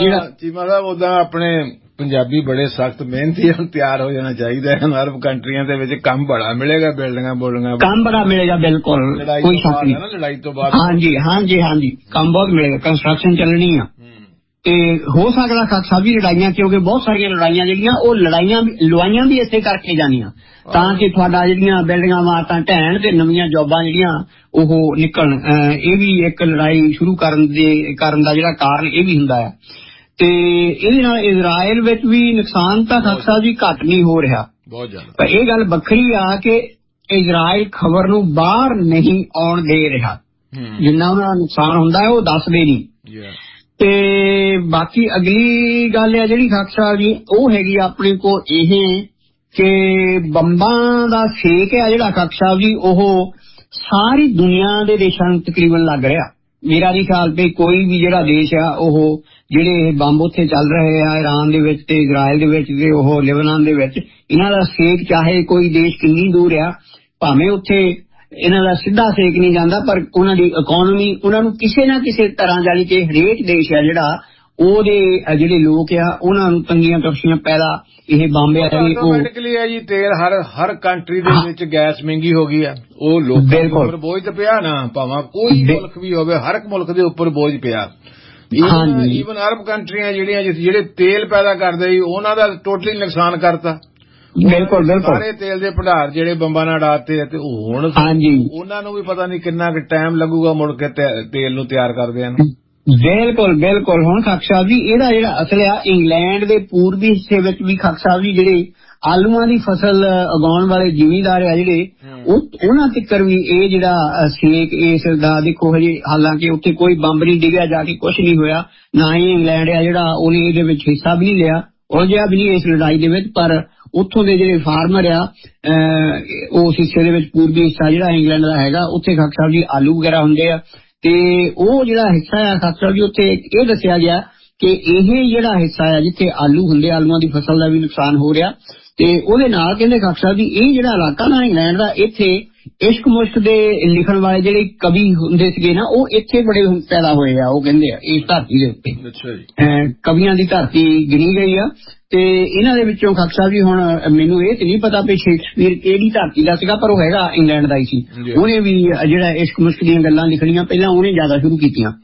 ਸਾਹਿਬ ਉਦਾਂ ਆਪਣੇ ਪੰਜਾਬੀ ਬੜੇ ਸਖਤ ਮਿਹਨਤੀ ਹਨ, ਤਿਆਰ ਹੋ ਜਾਣਾ ਚਾਹੀਦਾ ਹੈ। ਅਰਬ ਕੰਟਰੀਆਂ ਦੇ ਵਿੱਚ ਕੰਮ ਬੜਾ ਮਿਲੇਗਾ, ਬਿਲਡਿੰਗਾਂ ਬੋਲਡਿੰਗਾਂ ਕੰਮ ਬੜਾ ਮਿਲੇਗਾ, ਬਿਲਕੁਲ ਕੋਈ ਸ਼ੱਕ ਨਹੀਂ। ਲੜਾਈ ਤੋਂ ਬਾਅਦ ਹਾਂਜੀ ਕੰਮ ਬਹੁਤ ਮਿਲੇਗਾ, ਕੰਸਟਰਕਸ਼ਨ ਚੱਲਣੀ ਆ। ਤੇ ਹੋ ਸਕਦਾ ਖਾਕ ਸਾਹਿਬ ਜੀ ਲੜਾਈਆਂ, ਕਿਉਂਕਿ ਬਹੁਤ ਸਾਰੀਆਂ ਲੜਾਈਆਂ ਜਿਹੜੀਆਂ ਉਹ ਲੁਆਈਆਂ ਵੀ ਇਸੇ ਕਰਕੇ ਜਾਣੀਆਂ ਤਾਂ ਕਿ ਤੁਹਾਡਾ ਜਿਹੜੀਆਂ ਬਿਲਡਿੰਗਾਂ ਇਮਾਰਤਾਂ ਢਹਿਣ ਤੇ ਨਵੀਆਂ ਜੋਬਾਂ ਜਿਹੜੀਆਂ ਉਹ ਨਿਕਲਣ। ਇਹ ਵੀ ਇੱਕ ਲੜਾਈ ਸ਼ੁਰੂ ਕਰਨ ਦਾ ਜਿਹੜਾ ਕਾਰਨ ਇਹ ਵੀ ਹੁੰਦਾ ਆ। ਤੇ ਇਹਦੇ ਨਾਲ ਇਜ਼ਰਾਈਲ ਵਿੱਚ ਵੀ ਨੁਕਸਾਨ ਤਾਂ ਖਾਕ ਸਾਹਿਬ ਜੀ ਘੱਟ ਨਹੀਂ ਹੋ ਰਿਹਾ ਬਹੁਤ ਜ਼ਿਆਦਾ, ਪਰ ਇਹ ਗੱਲ ਵੱਖਰੀ ਆ ਕਿ ਇਜ਼ਰਾਈਲ ਖਬਰ ਨੂੰ ਬਾਹਰ ਨਹੀਂ ਆਉਣ ਦੇ ਰਿਹਾ। ਜਿੰਨਾ ਉਹਨਾਂ ਦਾ ਨੁਕਸਾਨ ਹੁੰਦਾ ਹੈ ਉਹ ਦੱਸਦੇ ਨਹੀਂ। ਤੇ ਬਾਕੀ ਅਗਲੀ ਗੱਲ ਆ ਜਿਹੜੀ ਖਾਕ ਸਾਹਿਬ ਜੀ ਉਹ ਹੈਗੀ ਆਪਣੇ ਕੋਲ ਇਹ ਕਿ ਬੰਬਾਂ ਦਾ ਛੇਕ ਆ ਜਿਹੜਾ ਖਾਕ ਸਾਹਿਬ ਜੀ ਉਹ ਸਾਰੀ ਦੁਨੀਆ ਦੇ ਦੇਸ਼ਾਂ ਨੂੰ ਤਕਰੀਬਨ ਲੱਗ ਰਿਹਾ। ਮੇਰਾ ਨਹੀਂ ਖਿਆਲ ਤੇ ਕੋਈ ਵੀ ਜਿਹੜਾ ਦੇਸ਼ ਆ ਉਹ ਜਿਹੜੇ ਬੰਬ ਉੱਥੇ ਚੱਲ ਰਹੇ ਆ ਈਰਾਨ ਦੇ ਵਿੱਚ ਤੇ ਇਜ਼ਰਾਈਲ ਦੇ ਵਿੱਚ ਤੇ ਉਹ ਲਿਬਨਾਨ ਦੇ ਵਿੱਚ, ਇਹਨਾਂ ਦਾ ਸੇਕ ਚਾਹੇ ਕੋਈ ਦੇਸ਼ ਕਿੰਨੀ ਦੂਰ ਆ, ਭਾਵੇਂ ਉੱਥੇ ਇਹਨਾਂ ਦਾ ਸਿੱਧਾ ਸੇਕ ਨਹੀਂ ਜਾਂਦਾ, ਪਰ ਉਹਨਾਂ ਦੀ ਇਕਨੋਮੀ ਉਹਨਾਂ ਨੂੰ ਕਿਸੇ ਨਾ ਕਿਸੇ ਤਰ੍ਹਾਂ ਜਾਣੀ ਕਿ ਹਰੇਕ ਦੇਸ਼ ਆ ਜਿਹੜਾ ਉਹਦੇ ਜਿਹੜੇ ਲੋਕ ਆ ਉਹਨਾਂ ਨੂੰ ਤੰਗੀਆਂ ਤਪਸ਼ੀਆਂ ਪੈਦਾ ਇਹ ਬੰਬ ਆਟੋਮੈਟਿਕਲੀ ਹੈ ਜੀ। ਤੇਲ ਹਰ ਕੰਟਰੀ ਦੇ ਵਿੱਚ ਗੈਸ ਮਹਿੰਗੀ ਹੋ ਗਈ ਆ, ਉਹ ਲੋਕਾਂ ਦੇ ਉੱਪਰ ਬੋਝ ਤਾਂ ਪਿਆ ਨਾ, ਭਾਵੇਂ ਕੋਈ ਮੁਲਕ ਵੀ ਹੋਵੇ, ਹਰ ਇੱਕ ਮੁਲਕ ਦੇ ਉੱਪਰ ਬੋਝ ਪਿਆ। ਈਵਨ ਅਰਬ ਕੰਟਰੀਆਂ ਜਿਹੜੇ ਤੇਲ ਪੈਦਾ ਕਰਦੇ ਉਹਨਾਂ ਦਾ ਟੋਟਲੀ ਨੁਕਸਾਨ ਕਰਤਾ। ਬਿਲਕੁਲ ਸਾਰੇ ਤੇਲ ਦੇ ਭੰਡਾਰ ਜਿਹੜੇ ਬੰਬਾਂ ਨਾਲ ਉਡਾਤੇ ਆ, ਤੇ ਹੁਣ ਉਹਨਾਂ ਨੂੰ ਵੀ ਪਤਾ ਨਹੀਂ ਕਿੰਨਾ ਕੁ ਟਾਈਮ ਲੱਗੂਗਾ ਮੁੜ ਕੇ ਤੇਲ ਨੂੰ ਤਿਆਰ ਕਰਦਿਆਂ ਨੂੰ। ਬਿਲਕੁਲ ਹੁਣ ਖਾਕ ਸਾਹਿਬ ਜੀ ਇਹਦਾ ਜਿਹੜਾ ਅਸਲ ਆ ਇੰਗਲੈਂਡ ਦੇ ਪੂਰਬੀ ਹਿੱਸੇ ਵਿੱਚ ਵੀ ਖਾਕ ਸਾਹਿਬ ਜੀ ਜਿਹੜੇ ਆਲੂਆਂ ਦੀ ਫਸਲ ਉਗਾਉਣ ਵਾਲੇ ਜ਼ਿਮੀਂਦਾਰ ਆ ਜਿਹੜੇ ਉਹਨਾਂ ਤੱਕ ਵੀ ਇਹ ਜਿਹੜਾ ਸੇਕ ਇਸ ਦਾ ਦੇਖੋ ਹਜੇ, ਹਾਲਾਂਕਿ ਉੱਥੇ ਕੋਈ ਬੰਬ ਨਹੀਂ ਡਿੱਗਿਆ, ਜਾ ਕੇ ਕੁਛ ਨਹੀਂ ਹੋਇਆ, ਨਾ ਹੀ ਇੰਗਲੈਂਡ ਆ ਜਿਹੜਾ ਉਹਨੇ ਇਹਦੇ ਵਿੱਚ ਹਿੱਸਾ ਵੀ ਨਹੀਂ ਲਿਆ, ਉਲਝਿਆ ਵੀ ਨਹੀਂ ਇਸ ਲੜਾਈ ਦੇ ਵਿੱਚ। ਪਰ ਉੱਥੋਂ ਦੇ ਜਿਹੜੇ ਫਾਰਮਰ ਆ ਉਸ ਹਿੱਸੇ ਦੇ ਵਿੱਚ ਪੂਰਬੀ ਹਿੱਸਾ ਜਿਹੜਾ ਇੰਗਲੈਂਡ ਦਾ ਹੈਗਾ, ਉੱਥੇ ਖਾਕ ਸਾਹਿਬ ਜੀ ਆਲੂ ਵਗੈਰਾ ਹੁੰਦੇ ਆ, ਤੇ ਉਹ ਜਿਹੜਾ ਹਿੱਸਾ ਆ ਖਾਕ ਸਾਹਿਬ ਜੀ ਉੱਥੇ ਇਹ ਦੱਸਿਆ ਗਿਆ ਕਿ ਇਹ ਜਿਹੜਾ ਹਿੱਸਾ ਆ ਜਿੱਥੇ ਆਲੂ ਹੁੰਦੇ, ਆਲੂਆਂ ਦੀ ਫਸਲ ਦਾ ਵੀ ਨੁਕਸਾਨ ਹੋ ਰਿਹਾ। ਤੇ ਉਹਦੇ ਨਾਲ ਕਹਿੰਦੇ ਖਾਕ ਸਾਹਿਬ ਜੀ ਇਹ ਜਿਹੜਾ ਇਲਾਕਾ ਨਾ ਇੰਗਲੈਂਡ ਦਾ, ਇੱਥੇ ਇਸ਼ਕ ਮੁਸ਼ਕ ਦੇ ਲਿਖਣ ਵਾਲੇ ਜਿਹੜੇ ਕਵੀ ਹੁੰਦੇ ਸੀਗੇ ਨਾ ਉਹ ਇੱਥੇ ਬੜੇ ਪੈਦਾ ਹੋਏ ਆ, ਉਹ ਕਹਿੰਦੇ ਆ ਇਸ ਧਰਤੀ ਦੇ ਉੱਤੇ ਕਵੀਆਂ ਦੀ ਧਰਤੀ ਗਿਣੀ ਗਈ ਆ। ਤੇ ਇਹਨਾਂ ਦੇ ਵਿੱਚੋਂ ਖਾਕ ਸਾਹਿਬ ਜੀ ਹੁਣ ਮੈਨੂੰ ਇਹ ਤੇ ਨਹੀਂ ਪਤਾ ਵੀ ਸ਼ੇਕਸਪੀਅਰ ਕਿਹੜੀ ਧਰਤੀ ਦਾ ਸੀਗਾ, ਪਰ ਉਹ ਹੈਗਾ ਇੰਗਲੈਂਡ ਦਾ ਹੀ ਸੀ। ਉਹਨੇ ਵੀ ਜਿਹੜਾ ਇਸ਼ਕ ਮੁਸ਼ਕ ਦੀਆਂ ਗੱਲਾਂ ਲਿਖਣੀਆਂ ਪਹਿਲਾਂ ਉਹਨੇ ਜ਼ਿਆਦਾ ਸ਼ੁਰੂ ਕੀਤੀਆਂ।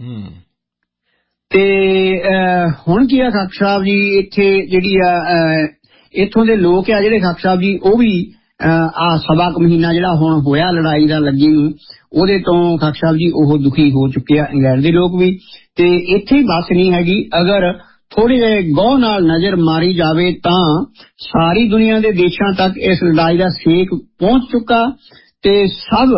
ਤੇ ਹੁਣ ਕੀ ਆ ਖਾਕ ਸਾਹਿਬ ਜੀ ਇੱਥੇ ਜਿਹੜੀ ਆ ਇੱਥੋਂ ਦੇ ਲੋਕ ਆ ਜਿਹੜੇ ਖਾਕ ਸਾਹਿਬ ਜੀ ਉਹ ਵੀ ਸਵਾ ਕੁ ਮਹੀਨਾ ਜਿਹੜਾ ਹੁਣ ਹੋਇਆ ਲੜਾਈ ਦਾ ਲੱਗੀ ਨੂੰ, ਉਹਦੇ ਤੋਂ ਖਾਕ ਸਾਹਿਬ ਜੀ ਉਹ ਦੁਖੀ ਹੋ ਚੁੱਕੇ ਆ ਇੰਗਲੈਂਡ ਦੇ ਲੋਕ ਵੀ। ਤੇ ਇੱਥੇ ਹੀ ਬਸ ਨਹੀਂ ਹੈਗੀ, ਅਗਰ ਥੋੜੇ ਜਿਹੇ ਗੌਰ ਨਾਲ ਨਜ਼ਰ ਮਾਰੀ ਜਾਵੇ ਤਾਂ ਸਾਰੀ ਦੁਨੀਆ ਦੇ ਦੇਸ਼ਾਂ ਤੱਕ ਇਸ ਲੜਾਈ ਦਾ ਸੇਕ ਪਹੁੰਚ ਚੁੱਕਾ ਤੇ ਸਭ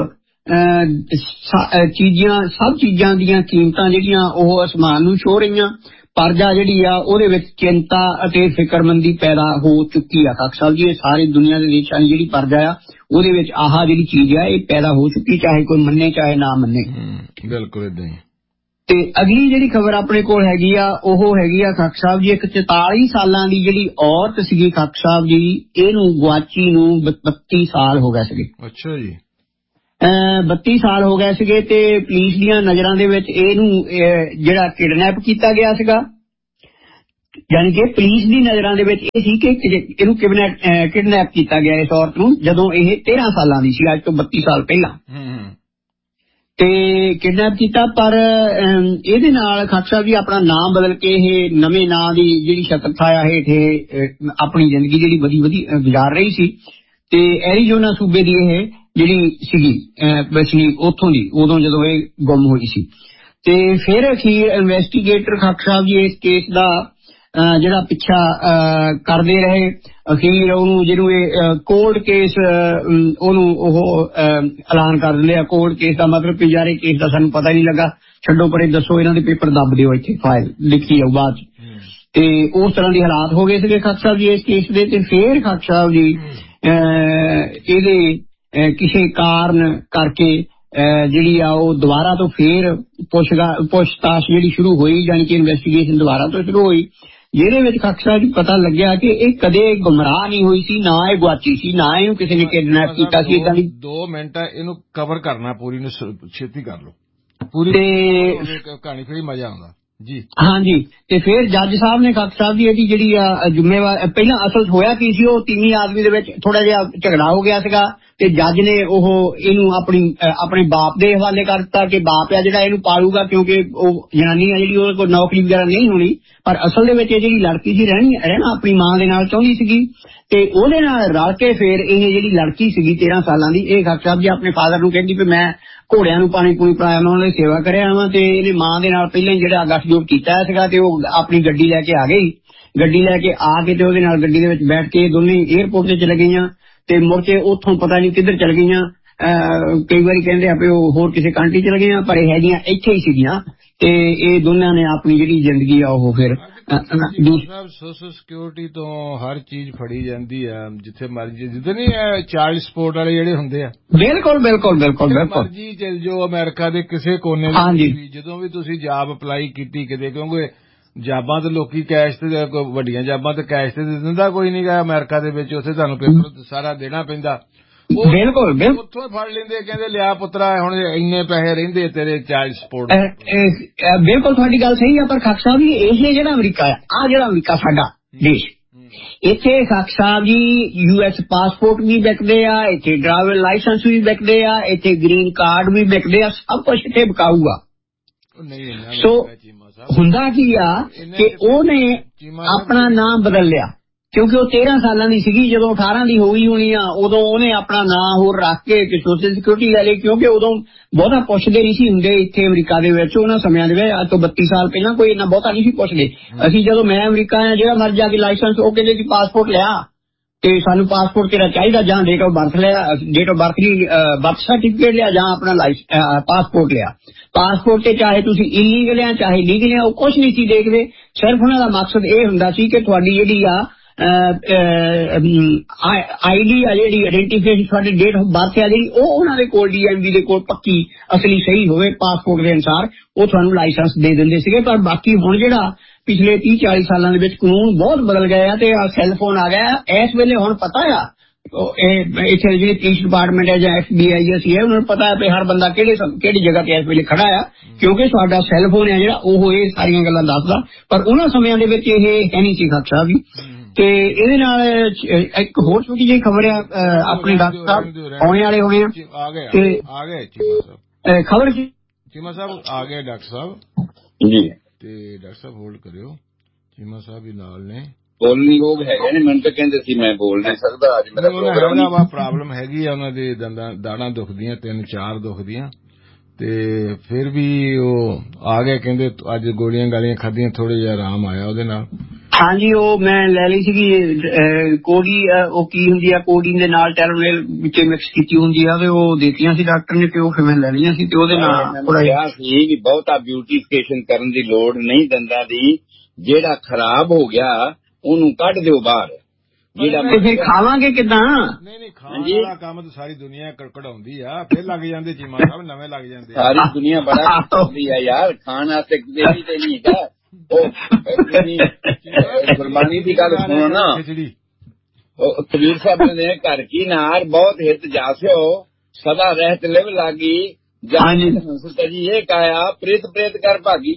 ਚੀਜ਼ਾਂ ਦੀਆਂ ਕੀਮਤਾਂ ਜਿਹੜੀਆਂ ਉਹ ਅਸਮਾਨ ਨੂੰ ਛੂਹ ਰਹੀਆਂ। ਪਰਜਾ ਜਿਹੜੀ ਆ ਉਹਦੇ ਵਿੱਚ ਚਿੰਤਾ ਅਤੇ ਫਿਕਰਮੰਦੀ ਪੈਦਾ ਹੋ ਚੁੱਕੀ ਆ ਖਾਕ ਸਾਹਿਬ ਜੀ। ਇਹ ਸਾਰੀ ਦੁਨੀਆ ਦੇ ਦੇਸ਼ਾਂ ਦੀ ਜਿਹੜੀ ਪਰਜਾ ਆ ਉਹਦੇ ਵਿੱਚ ਆਹ ਜਿਹੜੀ ਚੀਜ਼ ਆ ਇਹ ਪੈਦਾ ਹੋ ਚੁੱਕੀ, ਚਾਹੇ ਕੋਈ ਮੰਨੇ ਚਾਹੇ ਨਾ ਮੰਨੇ। ਬਿਲਕੁਲ ਏਦਾਂ ਹੀ। ਤੇ ਅਗਲੀ ਜਿਹੜੀ ਖਬਰ ਆਪਣੇ ਕੋਲ ਹੈਗੀ ਆ ਉਹ ਹੈਗੀ ਆ ਖਾਕ ਸਾਹਿਬ ਜੀ ਇੱਕ 44 ਸਾਲਾਂ ਦੀ ਜਿਹੜੀ ਔਰਤ ਸੀਗੀ ਖਾਕ ਸਾਹਿਬ ਜੀ, ਇਹਨੂੰ ਗੁਆਚੀ ਨੂੰ 32 ਸਾਲ ਹੋ ਗਏ ਸੀਗੇ। ਅੱਛਾ ਜੀ। 32 ਸਾਲ ਹੋ ਗਏ ਸੀਗੇ ਤੇ ਪੁਲਿਸ ਦੀਆਂ ਨਜ਼ਰਾਂ ਦੇ ਵਿੱਚ ਇਹਨੂੰ ਜਿਹੜਾ ਕਿਡਨੈਪ ਕੀਤਾ ਗਿਆ ਸੀਗਾ ਯਾਨੀ ਕਿ ਪੁਲਿਸ ਦੀ ਨਜ਼ਰਾਂ ਦੇ ਵਿੱਚ ਇਹ ਸੀ ਕਿ ਇਹਨੂੰ ਕਿਡਨੈਪ ਕੀਤਾ ਗਿਆ ਇਸ ਔਰਤ ਨੂੰ ਜਦੋਂ ਇਹ 13 ਸਾਲਾਂ ਦੀ ਸੀ, ਅੱਜ ਤੋਂ 32 ਸਾਲ ਪਹਿਲਾਂ ਤੇ ਕਿਡਨੈਪ ਕੀਤਾ। ਪਰ ਇਹਦੇ ਨਾਲ ਖਾਕ ਸਾਹਿਬ ਜੀ ਆਪਣਾ ਨਾਮ ਬਦਲ ਕੇ ਇਹ ਨਵੇਂ ਨਾਂ ਦੀ ਜਿਹੜੀ ਸ਼ਕਲ ਛਾਇਆ ਹੇਠ ਆਪਣੀ ਜ਼ਿੰਦਗੀ ਜਿਹੜੀ ਵਧੀ ਗੁਜ਼ਾਰ ਰਹੀ ਸੀ। ਤੇ ਐਰੀਜ਼ੋਨਾ ਸੂਬੇ ਦੀ ਇਹ ਜਿਹੜੀ ਸੀਗੀ ਬਸਨੀਕ ਉੱਥੋਂ ਦੀ, ਉਦੋਂ ਜਦੋਂ ਇਹ ਗੁੰਮ ਹੋਈ ਸੀ। ਤੇ ਫਿਰ ਅਖੀਰ ਇਨਵੈਸਟੀਗੇਟਰ ਖਾਕ ਸਾਹਿਬ ਜੀ ਇਸ ਕੇਸ ਦਾ ਜਿਹੜਾ ਪਿੱਛਾ ਕਰਦੇ ਰਹੇ। ਅਖੀਰ ਉਹਨੂੰ ਜਿਹਨੂੰ ਇਹ ਕੋਲਡ ਕੇਸ ਉਹਨੂੰ ਉਹ ਐਲਾਨ ਕਰ ਦਿੰਦੇ ਆ। ਕੋਲਡ ਕੇਸ ਦਾ ਮਤਲਬ ਕਿ ਯਾਰ ਇਹ ਕੇਸ ਦਾ ਸਾਨੂੰ ਪਤਾ ਨਹੀਂ ਲੱਗਾ, ਛੱਡੋ ਪਰੇ, ਦੱਸੋ ਇਹਨਾਂ ਦੇ ਪੇਪਰ ਦੱਬ ਦਿਓ, ਇੱਥੇ ਫਾਈਲ ਲਿਖੀ ਆਓ ਬਾਅਦ ਚ। ਤੇ ਉਸ ਤਰ੍ਹਾਂ ਦੇ ਹਾਲਾਤ ਹੋ ਗਏ ਸੀਗੇ ਖਾਕ ਸਾਹਿਬ ਜੀ ਇਸ ਕੇਸ ਦੇ। ਤੇ ਫਿਰ ਖਾਕ ਸਾਹਿਬ ਜੀ ਇਹਦੇ ਕਿਸੇ ਕਾਰਨ ਕਰਕੇ ਜਿਹੜੀ ਆ ਉਹ ਦੁਬਾਰਾ ਤੋਂ ਫੇਰ ਪੁੱਛਤਾਛ ਜਿਹੜੀ ਸ਼ੁਰੂ ਹੋਈ, ਜਾਣੀ ਕਿ ਇਨਵੈਸਟੀਗੇਸ਼ਨ ਦੁਬਾਰਾ ਤੋਂ ਸ਼ੁਰੂ ਹੋਈ, ਜਿਹਦੇ ਵਿੱਚ ਖਾਕ ਸਾਹਿਬ ਜੀ ਪਤਾ ਲੱਗਿਆ ਕਿ ਇਹ ਕਦੇ ਗੁੰਮਰਾਹ ਨਹੀਂ ਹੋਈ ਸੀ, ਨਾ ਇਹ ਗੁਆਚੀ ਸੀ, ਨਾ ਇਹਨੂੰ ਕਿਸੇ ਨੇ ਕਿਡਨੈਪ ਕੀਤਾ ਸੀ। ਇਦਾਂ ਦੀ 2 ਮਿੰਟ ਇਹਨੂੰ ਕਵਰ ਕਰਨਾ, ਪੂਰੀ ਨੂੰ ਛੇਤੀ ਕਰ ਲਓ ਪੂਰੀ ਕਹਾਣੀ, ਫਿਰ ਮਜ਼ਾ ਆਉਂਦਾ ਜੀ। ਹਾਂਜੀ। ਤੇ ਫਿਰ ਜੱਜ ਸਾਹਿਬ ਨੇ ਖਾਕ ਸਾਹਿਬ ਦੀ ਇਹਦੀ ਜਿਹੜੀ ਆ ਜ਼ਿੰਮੇਵਾਰ, ਪਹਿਲਾਂ ਅਸਲ ਹੋਇਆ ਕੀ ਸੀ, ਉਹ ਤੀਵੀਂ ਆਦਮੀ ਦੇ ਵਿੱਚ ਥੋੜਾ ਜਿਹਾ ਝਗੜਾ ਹੋ ਗਿਆ ਸੀਗਾ ਤੇ ਜੱਜ ਨੇ ਉਹ ਇਹਨੂੰ ਆਪਣੇ ਬਾਪ ਦੇ ਹਵਾਲੇ ਕਰ ਦਿੱਤਾ ਕਿ ਬਾਪ ਆ ਜਿਹੜਾ ਇਹਨੂੰ ਪਾਲੂਗਾ, ਕਿਉਂਕਿ ਉਹ ਜਨਾਨੀ ਆ ਜਿਹੜੀ ਉਹਦੇ ਕੋਲ ਨੌਕਰੀ ਵਗੈਰਾ ਨਹੀਂ ਹੋਣੀ। ਪਰ ਅਸਲ ਦੇ ਵਿੱਚ ਇਹ ਜਿਹੜੀ ਲੜਕੀ ਸੀ ਰਹਿਣਾ ਆਪਣੀ ਮਾਂ ਦੇ ਨਾਲ ਚਾਹੁੰਦੀ ਸੀਗੀ ਤੇ ਉਹਦੇ ਨਾਲ ਰਲ ਕੇ ਫਿਰ ਇਹ ਜਿਹੜੀ ਲੜਕੀ ਸੀਗੀ 13 ਸਾਲਾਂ ਦੀ, ਇਹ ਖਾਕ ਸਾਹਿਬ ਜੀ ਆਪਣੇ ਫਾਦਰ ਨੂੰ ਕਹਿੰਦੀ ਵੀ ਮੈਂ ਘੋੜਿਆਂ ਨੂੰ ਪਾਣੀ ਪੂਣੀ ਪਿਲਾਇਆ, ਮੈਂ ਉਹਨਾਂ ਦੀ ਸੇਵਾ ਕਰਿਆ ਵਾਂ। ਤੇ ਇਹਨੇ ਮਾਂ ਦੇ ਨਾਲ ਪਹਿਲਾਂ ਹੀ ਜਿਹੜਾ ਗੱਠਜੋੜ ਕੀਤਾ ਸੀਗਾ ਤੇ ਉਹ ਆਪਣੀ ਗੱਡੀ ਲੈ ਕੇ ਆ ਗਈ। ਗੱਡੀ ਲੈ ਕੇ ਆ ਕੇ ਤੇ ਉਹਦੇ ਨਾਲ ਗੱਡੀ ਦੇ ਵਿੱਚ ਬੈਠ ਕੇ ਦੋਨੇ ਏਅਰਪੋਰਟ ਤੇ ਚਲੇ ਗਈਆਂ ਤੇ ਮੁੜ ਕੇ ਉੱਥੋਂ ਪਤਾ ਨਹੀਂ ਕਿੱਧਰ ਚਲ ਗਈਆਂ। ਕਈ ਵਾਰੀ ਕਹਿੰਦੇ ਆਪੇ ਉਹ ਹੋਰ ਕਿਸੇ ਕੰਟਰੀ ਚਲ ਗਈਆਂ, ਪਰ ਇਹ ਹੈਗੀਆਂ ਇੱਥੇ ਹੀ ਸੀਗੀਆਂ। ਤੇ ਇਹ ਦੋਨਾਂ ਨੇ ਆਪਣੀ ਜਿਹੜੀ ਜ਼ਿੰਦਗੀ ਆ ਉਹ ਫਿਰ ਸੋਸ਼ਲ ਸਿਕਿਉਰਿਟੀ ਤੋਂ ਹਰ ਚੀਜ਼ ਫੜੀ ਜਾਂਦੀ ਆ ਜਿੱਥੇ ਮਰਜੀ, ਜਿੱਦਾਂ ਨਹੀਂ ਚਾਈਲਡ ਸਪੋਰਟ ਵਾਲੇ ਜਿਹੜੇ ਹੁੰਦੇ ਆ। ਬਿਲਕੁਲ ਮਰਜੀ ਚਲ ਜਾਓ ਅਮਰੀਕਾ ਦੇ ਕਿਸੇ ਕੋਨੇ ਦੇ, ਜਦੋਂ ਵੀ ਤੁਸੀਂ ਜੌਬ ਅਪਲਾਈ ਕੀਤੀ ਕਿਤੇ, ਕਿਉਂਕਿ ਜਾਬਾਂ ਤੇ ਲੋਕੀ ਕੈਸ਼ ਤੇ, ਵੱਡੀਆਂ ਜਾਬਾਂ ਤੇ ਕੈਸ਼ ਤੇ ਦਿੰਦਾ ਕੋਈ ਨੀ ਗਾ ਅਮਰੀਕਾ ਦੇ ਵਿੱਚ, ਉੱਥੇ ਤੁਹਾਨੂੰ ਪੇਪਰ ਸਾਰਾ ਦੇਣਾ ਪੈਂਦਾ। ਬਿਲਕੁਲ ਉੱਥੋਂ ਫੜ ਲੈਂਦੇ, ਕਹਿੰਦੇ ਲਿਆ ਪੁੱਤਰਾ ਹੁਣ ਇੰਨੇ ਪੈਸੇ ਰਹਿੰਦੇ ਤੇਰੇ ਚਾਈਲਡ ਸਪੋਰਟ। ਬਿਲਕੁਲ ਤੁਹਾਡੀ ਗੱਲ ਸਹੀ ਆ। ਪਰ ਖਾਕ ਸਾਹਿਬ ਜੀ ਇਹ ਜਿਹੜਾ ਅਮਰੀਕਾ ਆ ਜਿਹੜਾ ਅਮਰੀਕਾ ਸਾਡਾ ਦੇਸ਼, ਇੱਥੇ ਖਾਕ ਸਾਹਿਬ ਜੀ US ਪਾਸਪੋਰਟ ਵੀ ਵਿਕਦੇ ਆ, ਇੱਥੇ ਡਰਾਈਵਰ ਲਾਇਸੈਂਸ ਵੀ ਵਿਕਦੇ ਆ, ਇੱਥੇ ਗ੍ਰੀਨ ਕਾਰਡ ਵੀ ਵਿਕਦੇ ਆ, ਸਭ ਕੁਛ ਇੱਥੇ ਵਿਕਾਊਗਾ। ਸੋ ਹੁੰਦਾ ਕੀ ਆ ਕਿ ਉਹਨੇ ਆਪਣਾ ਨਾਮ ਬਦਲ ਲਿਆ, ਕਿਉਂਕਿ ਉਹ 13 ਸਾਲਾਂ ਦੀ ਸੀਗੀ ਜਦੋਂ 18 ਦੀ ਹੋ ਗਈ ਹੋਣੀ ਆ, ਉਦੋਂ ਉਹਨੇ ਆਪਣਾ ਨਾਂ ਹੋਰ ਰੱਖ ਕੇ ਸੋਸ਼ਲ ਸਿਕਿਉਰਿਟੀ ਲੈ ਲਈ। ਕਿਉਂਕਿ ਉਦੋਂ ਬਹੁਤਾ ਪੁੱਛਦੇ ਨਹੀਂ ਸੀ ਹੁੰਦੇ ਇੱਥੇ ਅਮਰੀਕਾ ਦੇ ਵਿੱਚ, ਉਹਨਾਂ ਸਮਿਆਂ ਦੇ ਵਿੱਚ, ਅੱਜ ਤੋਂ 32 ਸਾਲ ਪਹਿਲਾਂ ਕੋਈ ਇੰਨਾ ਬਹੁਤਾ ਨਹੀਂ ਸੀ ਪੁੱਛਦੇ। ਅਸੀਂ ਜਦੋਂ ਮੈਂ ਅਮਰੀਕਾ ਆਇਆ, ਜਿਹੜਾ ਮਰ ਜਾ ਕੇ ਲਾਇਸੈਂਸ, ਉਹ ਕਹਿੰਦੇ ਸੀ ਪਾਸਪੋਰਟ ਲਿਆ ਤੇ ਸਾਨੂੰ ਪਾਸਪੋਰਟ ਤੇਰਾ ਚਾਹੀਦਾ, ਜਾਂ ਡੇਟ ਆਫ ਬਰਥ ਲਿਆ, date of birth the birth certificate ਲਿਆ, ਜਾਂ ਆਪਣਾ ਪਾਸਪੋਰਟ ਲਿਆ। ਪਾਸਪੋਰਟ ਤੇ ਚਾਹੇ ਤੁਸੀਂ ਇਲੀਗਲ ਆ ਚਾਹੇ ਲੀਗਲ ਆ, ਉਹ ਕੁਛ ਨਹੀਂ ਸੀ ਦੇਖਦੇ। ਸਿਰਫ ਉਹਨਾਂ ਦਾ ਮਕਸਦ ਇਹ ਹੁੰਦਾ ਸੀ ਕਿ ਤੁਹਾਡੀ ਜਿਹੜੀ ਆ ਆਈਡੀ ਆ, ਜਿਹੜੀ ਆਇਡੈਂਟੀਫਿਕੇਸ਼ਨ, ਤੁਹਾਡੀ ਡੇਟ ਆਫ ਬਰਥ ਆ ਜਿਹੜੀ, ਉਹ ਉਹਨਾਂ ਦੇ ਕੋਲ DMV ਦੇ ਕੋਲ ਪੱਕੀ ਅਸਲੀ ਸਹੀ ਹੋਵੇ ਪਾਸਪੋਰਟ ਦੇ ਅਨੁਸਾਰ, ਉਹ ਤੁਹਾਨੂੰ ਲਾਇਸੈਂਸ ਦੇ ਦਿੰਦੇ ਸੀਗੇ। ਪਰ ਬਾਕੀ ਹੁਣ ਜਿਹੜਾ ਪਿਛਲੇ 30-40 ਸਾਲਾਂ ਦੇ ਵਿੱਚ ਕਾਨੂੰਨ ਬਹੁਤ ਬਦਲ ਗਏ ਆ ਤੇ ਸੈੱਲ ਫੋਨ ਆ ਗਿਆ। ਇਸ ਵੇਲੇ ਹੁਣ ਪਤਾ ਆ ਇੱਥੇ ਜਿਹੜੇ ਪੁਲਿਸ ਡਿਪਾਰਟਮੈਂਟ ਹੈ ਜਾਂ FBI ਹੈ, ਉਹਨਾਂ ਨੂੰ ਪਤਾ ਹੈ ਵੀ ਹਰ ਬੰਦਾ ਕਿਹੜੀ ਜਗ੍ਹਾ ਤੇ ਇਸ ਵੇਲੇ ਖੜਾ ਆ, ਕਿਉਂਕਿ ਤੁਹਾਡਾ ਸੈੱਲ ਫੋਨ ਹੈ ਜਿਹੜਾ ਉਹ ਇਹ ਸਾਰੀਆਂ ਗੱਲਾਂ ਦੱਸਦਾ। ਪਰ ਉਹਨਾਂ ਸਮਿਆਂ ਦੇ ਵਿੱਚ ਇਹ ਹੈ ਨਹੀਂ ਸੀ ਖਾਕ ਸਾਹਿਬ ਜੀ। ਤੇ ਇਹਦੇ ਨਾਲ ਇੱਕ ਹੋਰ ਛੋਟੀ ਜਿਹੀ ਖਬਰ ਆ, ਆਪਣੇ ਡਾਕਟਰ ਸਾਹਿਬ ਆਉਣੇ ਵਾਲੇ ਹੋਣੇ ਆ ਗਏ ਖਬਰ ਜੀ। ਚੀਮਾ ਸਾਹਿਬ ਆ ਗਏ ਡਾਕਟਰ ਸਾਹਿਬ ਜੀ, ਤੇ ਡਾਕਟਰ ਸਾਹਿਬ ਹੋਲਡ ਕਰਿਓ। ਚੀਮਾ ਸਾਹਿਬ ਵੀ ਨਾਲ ਨੇ, ਬੋਲਣ ਯੋਗ ਹੈਗੇ ਨੇ, ਮੈਨੂੰ ਤਾਂ ਕਹਿੰਦੇ ਸੀ ਮੈਂ ਬੋਲ ਨਹੀਂ ਸਕਦਾ, ਅੱਜ ਮੇਰਾ ਪ੍ਰੋਬਲਮ ਹੈਗੀ ਆ, ਉਹਨਾਂ ਦੇ ਦਾੜਾਂ ਦੁਖਦੀਆਂ, 3-4 ਦੁਖਦੀਆਂ, ਤੇ ਫਿਰ ਵੀ ਉਹ ਆ ਗਏ, ਕਹਿੰਦੇ ਅੱਜ ਗੋਲੀਆਂ ਗਾਲੀਆਂ ਖਾਧੀਆਂ, ਥੋੜੇ ਜਿਹਾ ਆਰਾਮ ਆਇਆ ਉਹਦੇ ਨਾਲ। ਹਾਂਜੀ, ਉਹ ਮੈਂ ਲੈ ਲਈ ਸੀਗੀ ਕੋਡੀ, ਉਹ ਕੀ ਹੁੰਦੀ ਆ, ਕੋਡੀਨ ਦੇ ਨਾਲ ਟੈਲੋਨੇਲ ਵਿੱਚ ਮਿਕਸ ਕੀਤੀ ਹੁੰਦੀ ਆ, ਤੇ ਉਹ ਦਿੱਤੀਆਂ ਸੀ ਡਾਕਟਰ ਨੇ, ਤੇ ਉਹ ਫਿਰ ਮੈਂ ਲੈ ਲਈਆਂ ਸੀ। ਤੇ ਉਹਦੇ ਨਾਲ ਥੋੜਾ ਜਿਹਾ ਸੀ ਵੀ ਬਹੁਤਾ ਬਿਊਟੀਫਿਕੇਸ਼ਨ ਕਰਨ ਦੀ ਲੋੜ ਨਹੀਂ ਦੰਦਾਂ ਦੀ, ਜਿਹੜਾ ਖਰਾਬ ਹੋ ਗਿਆ ਉਹਨੂੰ ਕੱਢ ਦਿਓ ਬਾਹਰ। ਜਿਹੜਾ ਫਿਰ ਖਾਵਾਂਗੇ ਕਿੱਦਾਂ? ਨਹੀਂ ਖਾਣ ਵਾਲਾ ਕੰਮ ਤਾਂ ਸਾਰੀ ਦੁਨੀਆ ਕਢਾਉਂਦੀ ਆ, ਫਿਰ ਲੱਗ ਜਾਂਦੇ ਚੀਮਾ ਸਾਹਿਬ, ਨਵੇਂ ਲੱਗ ਜਾਂਦੇ। ਸਾਰੀ ਦੁਨੀਆ ਬੜਾ ਕਰਦੀ ਆ ਯਾਰ, ਖਾਣ ਵਾਸਤੇ ਦੇਰੀ ਤੇ ਨਹੀਂ ਹੈਗਾ। ਗੁਰਬਾਣੀ ਦੀ ਗੱਲ ਸੁਣੋ ਨਾ, ਕਬੀਰ ਸਾਹਿਬ ਨੇ ਘਰ ਕੀ ਨਾਰ ਬਹੁਤ ਹਿੱਤ ਜਾਸਿਓ, ਸਦਾ ਰਹਿਤ ਲਿਵ ਲਾਗੀ, ਜੀ ਇਹ ਕਾਇਆ ਪ੍ਰੀਤ ਪ੍ਰੇਤ ਕਰ ਭਾਗੀ।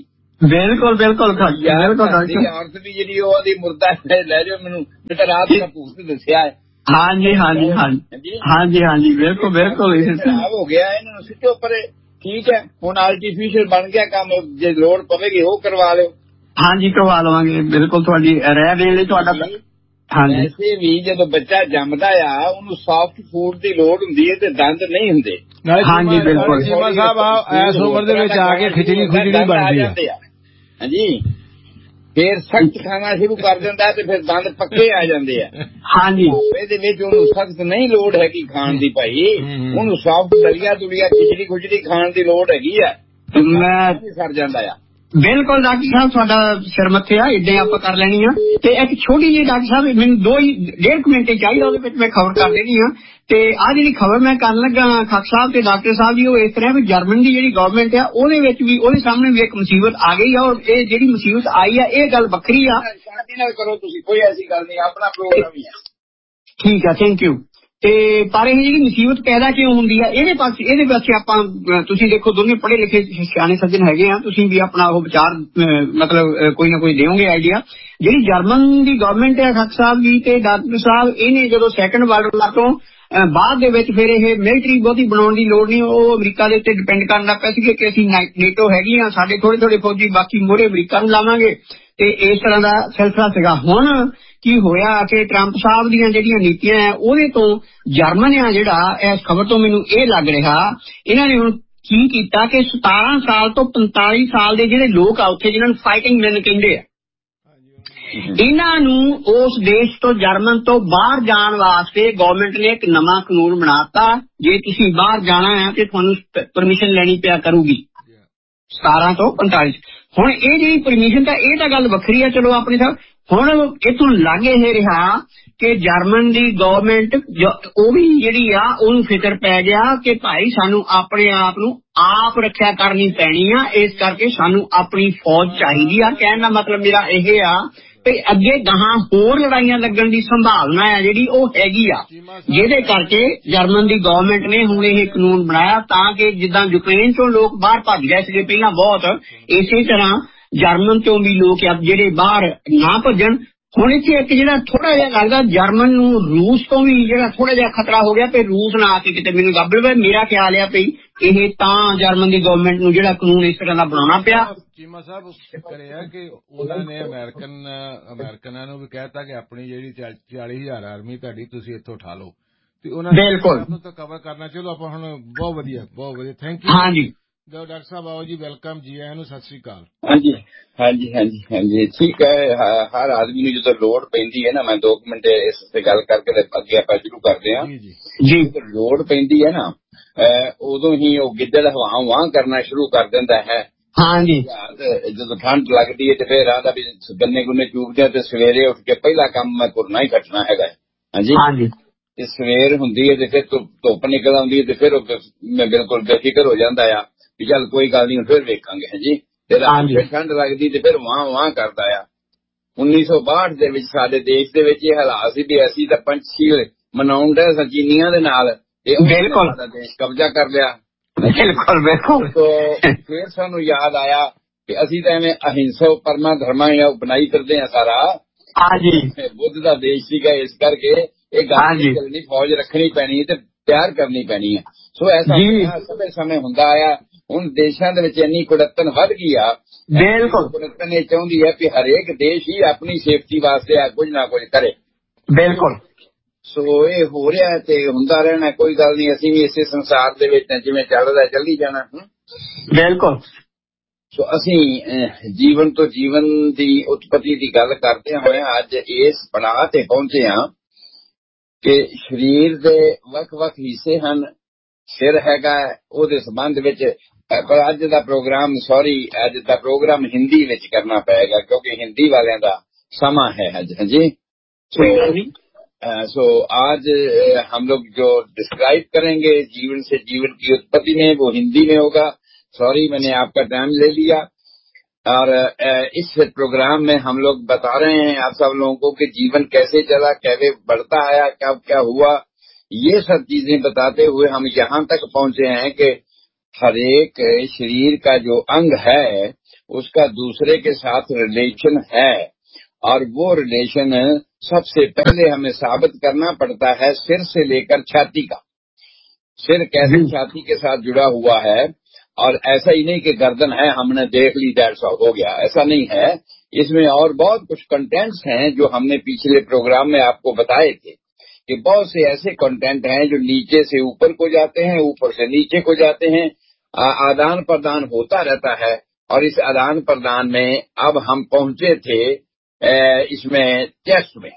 ਬਿਲਕੁਲ ਬਿਲकुल ਔਰਤ ਵੀ ਜਿਹੜੀ ਉਹਦੀ ਮੁਰਦਾ ਲੈ ਜਾਓ ਮੈਨੂੰ ਤੇ ਰਾਤ ਦਾ ਭੂਤ ਦੱਸਿਆ ਹੈ। ਹਾਂਜੀ ਹਾਂਜੀ ਹਾਂਜੀ ਹਾਂਜੀ ਹਾਂਜੀ ਬਿਲकुल ਖਰਾਬ ਹੋ ਗਿਆ ਇਹਨਾਂ ਨੂੰ ਸਿੱਟੋ ਪਰੇ। ਠੀਕ ਹੈ ਹੁਣ ਆਰਟੀਫੀਸ਼ੀਅਲ ਬਣ ਗਿਆ ਕੰਮ, ਜੇ ਲੋੜ ਪਵੇਗੀ ਉਹ ਕਰਵਾ ਲਿਓ। ਹਾਂਜੀ ਕਰਵਾ ਲਵਾਂਗੇ ਬਿਲकुल ਤੁਹਾਡੀ ਰਹਿ ਦੇਣ ਲਈ ਤੁਹਾਡਾ। ਹਾਂਜੀ ਵੈਸੇ ਵੀ ਜਦੋਂ ਬੱਚਾ ਜੰਮਦਾ ਆ ਉਹਨੂੰ ਸੌਫਟ ਫੂਡ ਦੀ ਲੋੜ ਹੁੰਦੀ ਹੈ ਤੇ ਦੰਦ ਨਹੀਂ ਹੁੰਦੇ। ਹਾਂਜੀ ਬਿਲकुल ਚੀਮਾ ਸਾਹਿਬ ਇਸ ਉਮਰ ਦੇ ਵਿੱਚ ਆ ਕੇ ਖਿਚੜੀ ਬਣਦੀ ਹੈ। ਹਾਂਜੀ ਫਿਰ ਸਖਤ ਖਾਣਾ ਸ਼ੁਰੂ ਕਰ ਦਿੰਦਾ ਤੇ ਫਿਰ ਦੰਦ ਪੱਕੇ ਆ ਜਾਂਦੇ ਆ। ਹਾਂਜੀ ਇਹਦੇ ਵਿੱਚ ਉਹਨੂੰ ਸਖਤ ਨਹੀਂ ਲੋੜ ਹੈਗੀ ਖਾਣ ਦੀ ਭਾਈ, ਉਹਨੂੰ ਸੌਫਟ ਦਲੀਆ ਦੁਲੀਆ ਖਿਚੜੀ ਖੁਚੜੀ ਖਾਣ ਦੀ ਲੋੜ ਹੈਗੀ ਆ। ਮੈਂ ਸਰ ਜਾਂਦਾ ਆ। ਬਿਲकुल ਡਾਕਟਰ ਸਾਹਿਬ ਤੁਹਾਡਾ ਸਿਰ ਮੱਥੇ ਆ, ਇਦਾਂ ਆਪਾਂ ਕਰ ਲੈਣੀ ਆ। ਤੇ ਇੱਕ ਛੋਟੀ ਜਿਹੀ ਡਾਕਟਰ ਸਾਹਿਬ ਮੈਨੂੰ 1.5 ਮਿੰਟ ਚਾਹੀਦਾ, ਉਹਦੇ ਵਿੱਚ ਮੈਂ ਖਬਰ ਕਰ ਦੇਣੀ ਆ। ਤੇ ਆਹ ਜਿਹੜੀ ਖਬਰ ਮੈਂ ਕਰਨ ਲੱਗਾ ਖਾਕ ਸਾਹਿਬ ਤੇ ਡਾਕਟਰ ਸਾਹਿਬ ਜੀ, ਉਹ ਇਸ ਤਰ੍ਹਾਂ ਵੀ ਜਰਮਨ ਦੀ ਜਿਹੜੀ ਗਵਰਨਮੈਂਟ ਆ ਉਹਦੇ ਵਿੱਚ ਵੀ ਉਹਦੇ ਸਾਹਮਣੇ ਵੀ ਇੱਕ ਮੁਸੀਬਤ ਆ ਗਈ ਆ, ਔਰ ਇਹ ਜਿਹੜੀ ਮੁਸੀਬਤ ਆਈ ਆ ਇਹ ਗੱਲ ਵੱਖਰੀ ਆ। ਨਾਲ ਕਰੋ ਤੁਸੀਂ, ਕੋਈ ਐਸੀ ਗੱਲ ਨਹੀਂ, ਆਪਣਾ ਪ੍ਰੋਗਰਾਮ ਹੀ ਆ। ਠੀਕ ਆ, ਥੈਂਕ ਯੂ। ਤੇ ਪਰ ਇਹ ਜਿਹੜੀ ਮੁਸੀਬਤ ਪੈਦਾ ਕਿਉਂ ਹੁੰਦੀ ਆ ਇਹਦੇ ਪਾਸੇ ਆਪਾਂ ਤੁਸੀਂ ਦੇਖੋ ਦੋਨੇ ਪੜ੍ਹੇ ਲਿਖੇ ਸਿਆਣੇ ਸੱਜਣ ਹੈਗੇ ਆ, ਤੁਸੀਂ ਵੀ ਆਪਣਾ ਉਹ ਵਿਚਾਰ ਮਤਲਬ ਕੋਈ ਨਾ ਕੋਈ ਦਿਓਗੇ ਆਈਡੀਆ। ਜਿਹੜੀ ਜਰਮਨ ਦੀ ਗਵਰਨਮੈਂਟ ਹੈ ਖਾਕ ਸਾਹਿਬ ਜੀ ਤੇ ਡਾਕਟਰ ਸਾਹਿਬ, ਇਹਨੇ ਜਦੋਂ ਸੈਕੰਡ ਵਰਲਡ ਵਾਰ ਤੋਂ ਬਾਅਦ ਦੇ ਵਿੱਚ ਫਿਰ ਇਹ ਮਿਲਟਰੀ ਬਹੁਤੀ ਬਣਾਉਣ ਦੀ ਲੋੜ ਨਹੀਂ, ਉਹ ਅਮਰੀਕਾ ਦੇ ਉੱਤੇ ਡਿਪੈਂਡ ਕਰਨ ਲੱਗ ਪਏ ਸੀਗੇ ਕਿ ਅਸੀਂ ਨੇਟੋ ਹੈਗੀ ਆ, ਸਾਡੇ ਥੋੜੇ ਫੌਜੀ ਬਾਕੀ ਮੋਹਰੇ ਅਮਰੀਕਾ ਨੂੰ ਲਾਵਾਂਗੇ। ਤੇ ਇਸ ਤਰ੍ਹਾਂ ਦਾ ਸਿਲਸਿਲਾ ਸੀਗਾ। ਹੁਣ ਕੀ ਹੋਇਆ ਕਿ ਟਰੰਪ ਸਾਹਿਬ ਦੀਆਂ ਜਿਹੜੀਆਂ ਨੀਤੀਆਂ ਹੈ ਉਹਦੇ ਤੋਂ ਜਰਮਨ ਆ ਜਿਹੜਾ, ਇਸ ਖਬਰ ਤੋਂ ਮੈਨੂੰ ਇਹ ਲੱਗ ਰਿਹਾ ਇਹਨਾਂ ਨੇ ਹੁਣ ਕੀ ਕੀਤਾ ਕਿ 17 ਸਾਲ ਤੋਂ 45 ਸਾਲ ਦੇ ਜਿਹੜੇ ਲੋਕ ਆ ਉੱਥੇ, ਜਿਹਨਾਂ ਨੂੰ ਫਾਈਟਿੰਗ ਮੈਨ ਕਹਿੰਦੇ ਆ, ਇਹਨਾਂ ਨੂੰ ਉਸ ਦੇਸ਼ ਤੋਂ ਜਰਮਨ ਤੋਂ ਬਾਹਰ ਜਾਣ ਵਾਸਤੇ ਗਵਰਨਮੈਂਟ ਨੇ ਇੱਕ ਨਵਾਂ ਕਾਨੂੰਨ ਬਣਾਤਾ। ਜੇ ਤੁਸੀਂ ਬਾਹਰ ਜਾਣਾ ਹੈ ਤੇ ਤੁਹਾਨੂੰ ਪਰਮਿਸ਼ਨ ਲੈਣੀ ਪਿਆ ਕਰੂਗੀ 17 ਤੋਂ 45। ਹੁਣ ਇਹ ਜਿਹੜੀ ਪਰਮਿਸ਼ਨ ਤਾਂ ਇਹ ਤਾਂ ਗੱਲ ਵੱਖਰੀ ਆ, ਚਲੋ ਆਪਣੇ ਸਾਹਿਬ। ਹੁਣ ਇਥੋਂ ਲੱਗ ਇਹ ਰਿਹਾ ਕਿ ਜਰਮਨ ਦੀ ਗਵਰਨਮੈਂਟ ਉਹ ਵੀ ਜਿਹੜੀ ਆ ਉਹਨੂੰ ਫਿਕਰ ਪੈ ਗਿਆ ਕਿ ਭਾਈ ਸਾਨੂੰ ਆਪਣੇ ਆਪ ਨੂੰ ਆਪ ਰੱਖਿਆ ਕਰਨੀ ਪੈਣੀ ਆ, ਇਸ ਕਰਕੇ ਸਾਨੂੰ ਆਪਣੀ ਫੌਜ ਚਾਹੀਦੀ ਆ। ਕਹਿਣ ਦਾ ਮਤਲਬ ਮੇਰਾ ਇਹ ਆ ਤੇ ਅੱਗੇ ਗਾਹਾਂ ਹੋਰ ਲੜਾਈਆਂ ਲੱਗਣ ਦੀ ਸੰਭਾਵਨਾ ਹੈ ਜਿਹੜੀ ਉਹ ਹੈਗੀ ਆ, ਜਿਹਦੇ ਕਰਕੇ ਜਰਮਨ ਦੀ ਗਵਰਨਮੈਂਟ ਨੇ ਹੁਣ ਇਹ ਕਾਨੂੰਨ ਬਣਾਇਆ ਤਾਂ ਕਿ ਜਿੱਦਾਂ ਯੂਕਰੇਨ ਤੋਂ ਲੋਕ ਬਾਹਰ ਭੱਜ ਗਏ ਸੀਗੇ ਪਹਿਲਾਂ ਬਹੁਤ, ਇਸੇ ਤਰ੍ਹਾਂ ਜਰਮਨ ਤੋਂ ਵੀ ਲੋਕ ਜਿਹੜੇ ਬਾਹਰ ਨਾ ਭੱਜਣ। ਹੁਣ ਇੱਥੇ ਇੱਕ ਜਿਹੜਾ ਥੋੜਾ ਜਿਹਾ ਲੱਗਦਾ ਜਰਮਨ ਨੂੰ ਰੂਸ ਤੋਂ ਵੀ ਜਿਹੜਾ ਥੋੜਾ ਜਿਹਾ ਖਤਰਾ ਹੋ ਗਿਆ ਕਿ ਰੂਸ ਨਾ ਆ ਕੇ ਕਿਤੇ ਮੈਨੂੰ ਦੱਬ ਲਵੇ। ਮੇਰਾ ਖਿਆਲ ਆ ਪਈ ਇਹ ਤਾਂ ਜਰਮਨ ਦੀ ਗਵਰਨਮੈਂਟ ਨੂੰ ਜਿਹੜਾ ਕਾਨੂੰਨ ਇਸ ਤਰ੍ਹਾਂ ਦਾ ਬਣਾਉਣਾ ਪਿਆ। ਚੀਮਾ ਸਾਹਿਬ ਕਰਿਆ ਕਿ ਉਹਨਾਂ ਨੇ ਅਮਰੀਕਨਾਂ ਨੂੰ ਵੀ ਕਹਿਤਾ ਕਿ ਆਪਣੀ ਜਿਹੜੀ 40,000 ਆਰਮੀ ਤੁਹਾਡੀ ਤੁਸੀਂ ਇੱਥੋਂ ਉਠਾ ਲਓ, ਤੇ ਉਹਨਾਂ ਨੇ ਤਾਂ ਕਵਰ ਕਰਨਾ। ਚਲੋ ਆਪਾਂ ਹੁਣ ਬਹੁਤ ਵਧੀਆ ਥੈਂਕ ਯੂ। ਹਾਂਜੀ ਡਾਕਟਰ ਸਾਹਿਬ ਆਓ ਜੀ, ਵੈਲਕਮ ਜੀ, ਆਇਆਂ ਨੂੰ, ਸਤਿ ਸ੍ਰੀ ਅਕਾਲ। ਹਾਂਜੀ ਠੀਕ ਹੈ। ਹਰ ਆਦਮੀ ਨੂੰ ਜਦੋਂ ਲੋੜ ਪੈਂਦੀ ਹੈ ਨਾ, ਮੈਂ 2 ਮਿੰਟ ਇਸ ਤੇ ਗੱਲ ਕਰਕੇ ਅੱਗੇ ਆਪਾਂ ਸ਼ੁਰੂ ਕਰਦੇ ਹਾਂ ਜੀ। ਲੋੜ ਪੈਂਦੀ ਹੈ ਨਾ ਉਦੋਂ ਹੀ ਉਹ ਗਿੱਦੜ ਹਵਾਂ ਕਰਨਾ ਸ਼ੁਰੂ ਕਰ ਦਿੰਦਾ ਹੈ। ਹਾਂਜੀ ਜਦੋਂ ਠੰਡ ਲੱਗਦੀ ਹੈ ਤੇ ਫਿਰ ਆਂਦਾ ਵੀ ਗੰਨੇ ਗੁੰਨੇ ਚੂਪਦੇ ਤੇ ਸਵੇਰੇ ਉੱਠ ਕੇ ਪਹਿਲਾ ਕੰਮ ਮੈਂ ਤੁਰਨਾ ਹੀ ਕੱਟਣਾ ਹੈਗਾ। ਹਾਂਜੀ ਤੇ ਸਵੇਰ ਹੁੰਦੀ ਹੈ ਤੇ ਫਿਰ ਧੁੱਪ ਨਿਕਲ ਆਉਂਦੀ ਹੈ ਤੇ ਫਿਰ ਮੈਂ ਬਿਲਕੁਲ ਬੇਫਿਕਰ ਹੋ ਜਾਂਦਾ ਆ ਵੀ ਚੱਲ ਕੋਈ ਗੱਲ ਨਹੀਂ ਫਿਰ ਵੇਖਾਂਗੇ। ਹਾਂਜੀ ਫਿਰ ਠੰਡ ਲੱਗਦੀ ਤੇ ਫਿਰ ਵਾਹ ਕਰਦਾ ਆ। 1962 ਦੇ ਵਿੱਚ ਸਾਡੇ ਦੇਸ਼ ਦੇ ਵਿੱਚ ਇਹ ਹਾਲਾਤ ਸੀ ਵੀ ਅਸੀਂ ਤਾਂ ਪੰਛੀ ਮਨਾਉਣ ਦੇ ਚੀਨੀਆਂ ਦੇ ਨਾਲ ਤੇ ਸਾਡਾ ਦੇਸ਼ ਕਬਜ਼ਾ ਕਰ ਲਿਆ। ਬਿਲਕੁਲ ਫਿਰ ਸਾਨੂੰ ਯਾਦ ਆਇਆ ਕਿ ਅਸੀਂ ਤਾਂ ਐਵੇਂ ਅਹਿੰਸਾ ਪਰਮਾ ਧਰਮਾ ਬਣਾਈ ਫਿਰਦੇ ਆ ਸਾਰਾ। ਬੁੱਧ ਦਾ ਦੇਸ਼ ਸੀਗਾ, ਇਸ ਕਰਕੇ ਇਹ ਗੱਲ ਚੱਲਣੀ, ਫੌਜ ਰੱਖਣੀ ਪੈਣੀ ਤੇ ਤਿਆਰ ਕਰਨੀ ਪੈਣੀ ਹੈ। ਸੋ ਐਸਾ ਸਮੇਂ ਹੁੰਦਾ ਆਇਆ। ਹੁਣ ਦੇਸ਼ਾਂ ਦੇ ਵਿੱਚ ਇੰਨੀ ਕੁੜੱਤਣ ਵੱਧ ਗਈ ਆ। ਕੁੜੱਤਣ ਇਹ ਚਾਹੁੰਦੀ ਹੈ ਕਿ ਹਰੇਕ ਦੇਸ਼ ਹੀ ਆਪਣੀ ਸੇਫਟੀ ਵਾਸਤੇ ਕੁਝ ਨਾ ਕੁਝ ਕਰੇ। ਬਿਲਕੁਲ ਸੋ ਇਹ ਹੋ ਰਿਹਾ ਤੇ ਹੁੰਦਾ ਰਹਿਣਾ, ਕੋਈ ਗੱਲ ਨਹੀਂ। ਅਸੀਂ ਵੀ ਇਸੇ ਸੰਸਾਰ ਦੇ ਵਿੱਚ ਜਿਵੇਂ ਚੱਲਦਾ ਚੱਲੀ ਜਾਣਾ। ਬਿਲਕੁਲ ਸੋ ਅਸੀਂ ਜੀਵਨ ਤੋਂ ਜੀਵਨ ਦੀ ਉਤਪਤੀ ਦੀ ਗੱਲ ਕਰਦੇ ਹੋਏ ਅੱਜ ਇਸ ਪੜਾਅ ਤੇ ਪਹੁੰਚੇ ਹਾਂ ਕਿ ਸਰੀਰ ਦੇ ਵੱਖ-ਵੱਖ ਹਿੱਸੇ ਹਨ। ਸਿਰ ਹੈਗਾ, ਉਹਦੇ ਸੰਬੰਧ ਵਿੱਚ ਅੱਜ ਦਾ ਪ੍ਰੋਗਰਾਮ ਹਿੰਦੀ ਵਿੱਚ ਕਰਨਾ ਪਏਗਾ क्योंकि हिंदी वाले का समा है। जी सो आज हम लोग जो डिस्क्राइब करेंगे जीवन से जीवन की उत्पत्ति में वो हिंदी में होगा। सॉरी मैंने आपका टाइम ले लिया। और इस प्रोग्राम में हम लोग बता रहे हैं आप सब लोगों को कि जीवन कैसे चला, कैसे बढ़ता आया, कब क्या हुआ, ये सब चीजें बताते हुए हम यहाँ तक पहुंचे हैं कि ہر ایک شریر کا جو انگ ہے اس کا دوسرے کے ساتھ ریلیشن ہے، اور وہ ریلیشن سب سے پہلے ہمیں ثابت کرنا پڑتا ہے سر سے لے کر چھاتی کا۔ سر کیسے چھاتی کے ساتھ جڑا ہوا ہے، اور ایسا ہی نہیں کہ گردن ہے ہم نے دیکھ لی دیٹس آل ہو گیا، ایسا نہیں ہے۔ اس میں اور بہت کچھ کنٹینٹس ہیں جو ہم نے پچھلے پروگرام میں آپ کو بتائے تھے کہ بہت سے ایسے کنٹینٹ ہیں جو نیچے سے اوپر کو جاتے ہیں، اوپر سے نیچے کو جاتے ہیں، آدان پردان ہوتا رہتا ہے۔ اور اس آدان پردان میں اب ہم پہنچے تھے اس میں چیسٹ میں،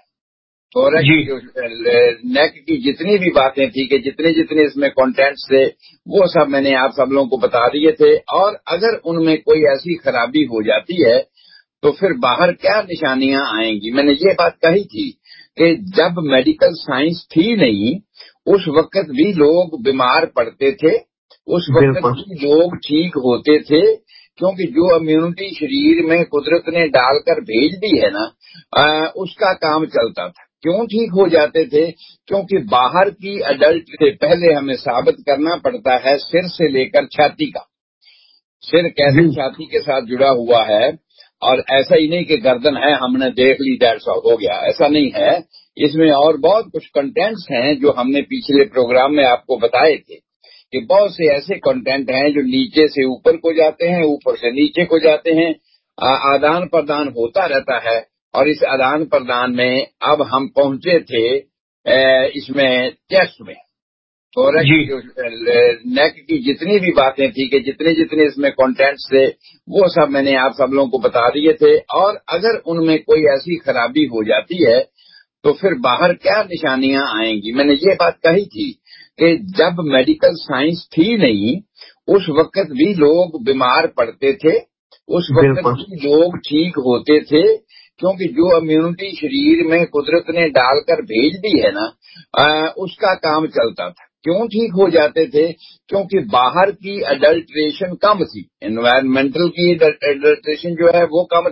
نیک کی جتنی بھی باتیں تھی کہ جتنے اس میں کنٹینٹس تھے وہ سب میں نے آپ سب لوگوں کو بتا دیے تھے، اور اگر ان میں کوئی ایسی خرابی ہو جاتی ہے تو پھر باہر کیا نشانیاں آئیں گی۔ میں نے یہ بات کہی تھی کہ جب میڈیکل سائنس تھی نہیں اس وقت بھی لوگ بیمار پڑتے تھے، اس وقت بھی لوگ ٹھیک ہوتے تھے، کیونکہ جو امیونٹی شریر میں قدرت نے ڈال کر بھیج دی ہے نا اس کا کام چلتا تھا۔ کیوں ٹھیک ہو جاتے تھے؟ کیونکہ باہر کی اڈلٹ سے پہلے ہمیں ثابت کرنا پڑتا ہے سر سے لے کر چھاتی کا۔ سر کیسے چھاتی کے ساتھ جڑا ہوا ہے، اور ایسا ہی نہیں کہ گردن ہے ہم نے دیکھ لی دیٹس آل ہو گیا، ایسا نہیں ہے۔ اس میں اور بہت کچھ کنٹینٹس ہیں جو ہم نے پچھلے پروگرام میں آپ کو بتائے تھے کہ بہت سے ایسے کنٹینٹ ہیں جو نیچے سے اوپر کو جاتے ہیں، اوپر سے نیچے کو جاتے ہیں، آدان پردان ہوتا رہتا ہے۔ اور اس آدان پردان میں اب ہم پہنچے تھے اس میں چیسٹ میں، نیک کی جتنی بھی باتیں تھی کہ جتنے اس میں کنٹینٹس تھے وہ سب میں نے آپ سب لوگوں کو بتا دیے تھے، اور اگر ان میں کوئی ایسی خرابی ہو جاتی ہے تو پھر باہر کیا نشانیاں آئیں گی۔ میں نے یہ بات کہی تھی کہ جب میڈیکل سائنس تھی نہیں اس وقت بھی لوگ بیمار پڑتے تھے، اس وقت بھی لوگ ٹھیک ہوتے تھے، کیونکہ جو امیونٹی شریر میں قدرت نے ڈال کر بھیج دی ہے نا اس کا کام چلتا تھا۔ کیوں ٹھیک ہو جاتے تھے؟ کیونکہ باہر کی اڈلٹریشن کم تھی، انوائرمنٹل کی اڈلٹریشن جو ہے وہ کم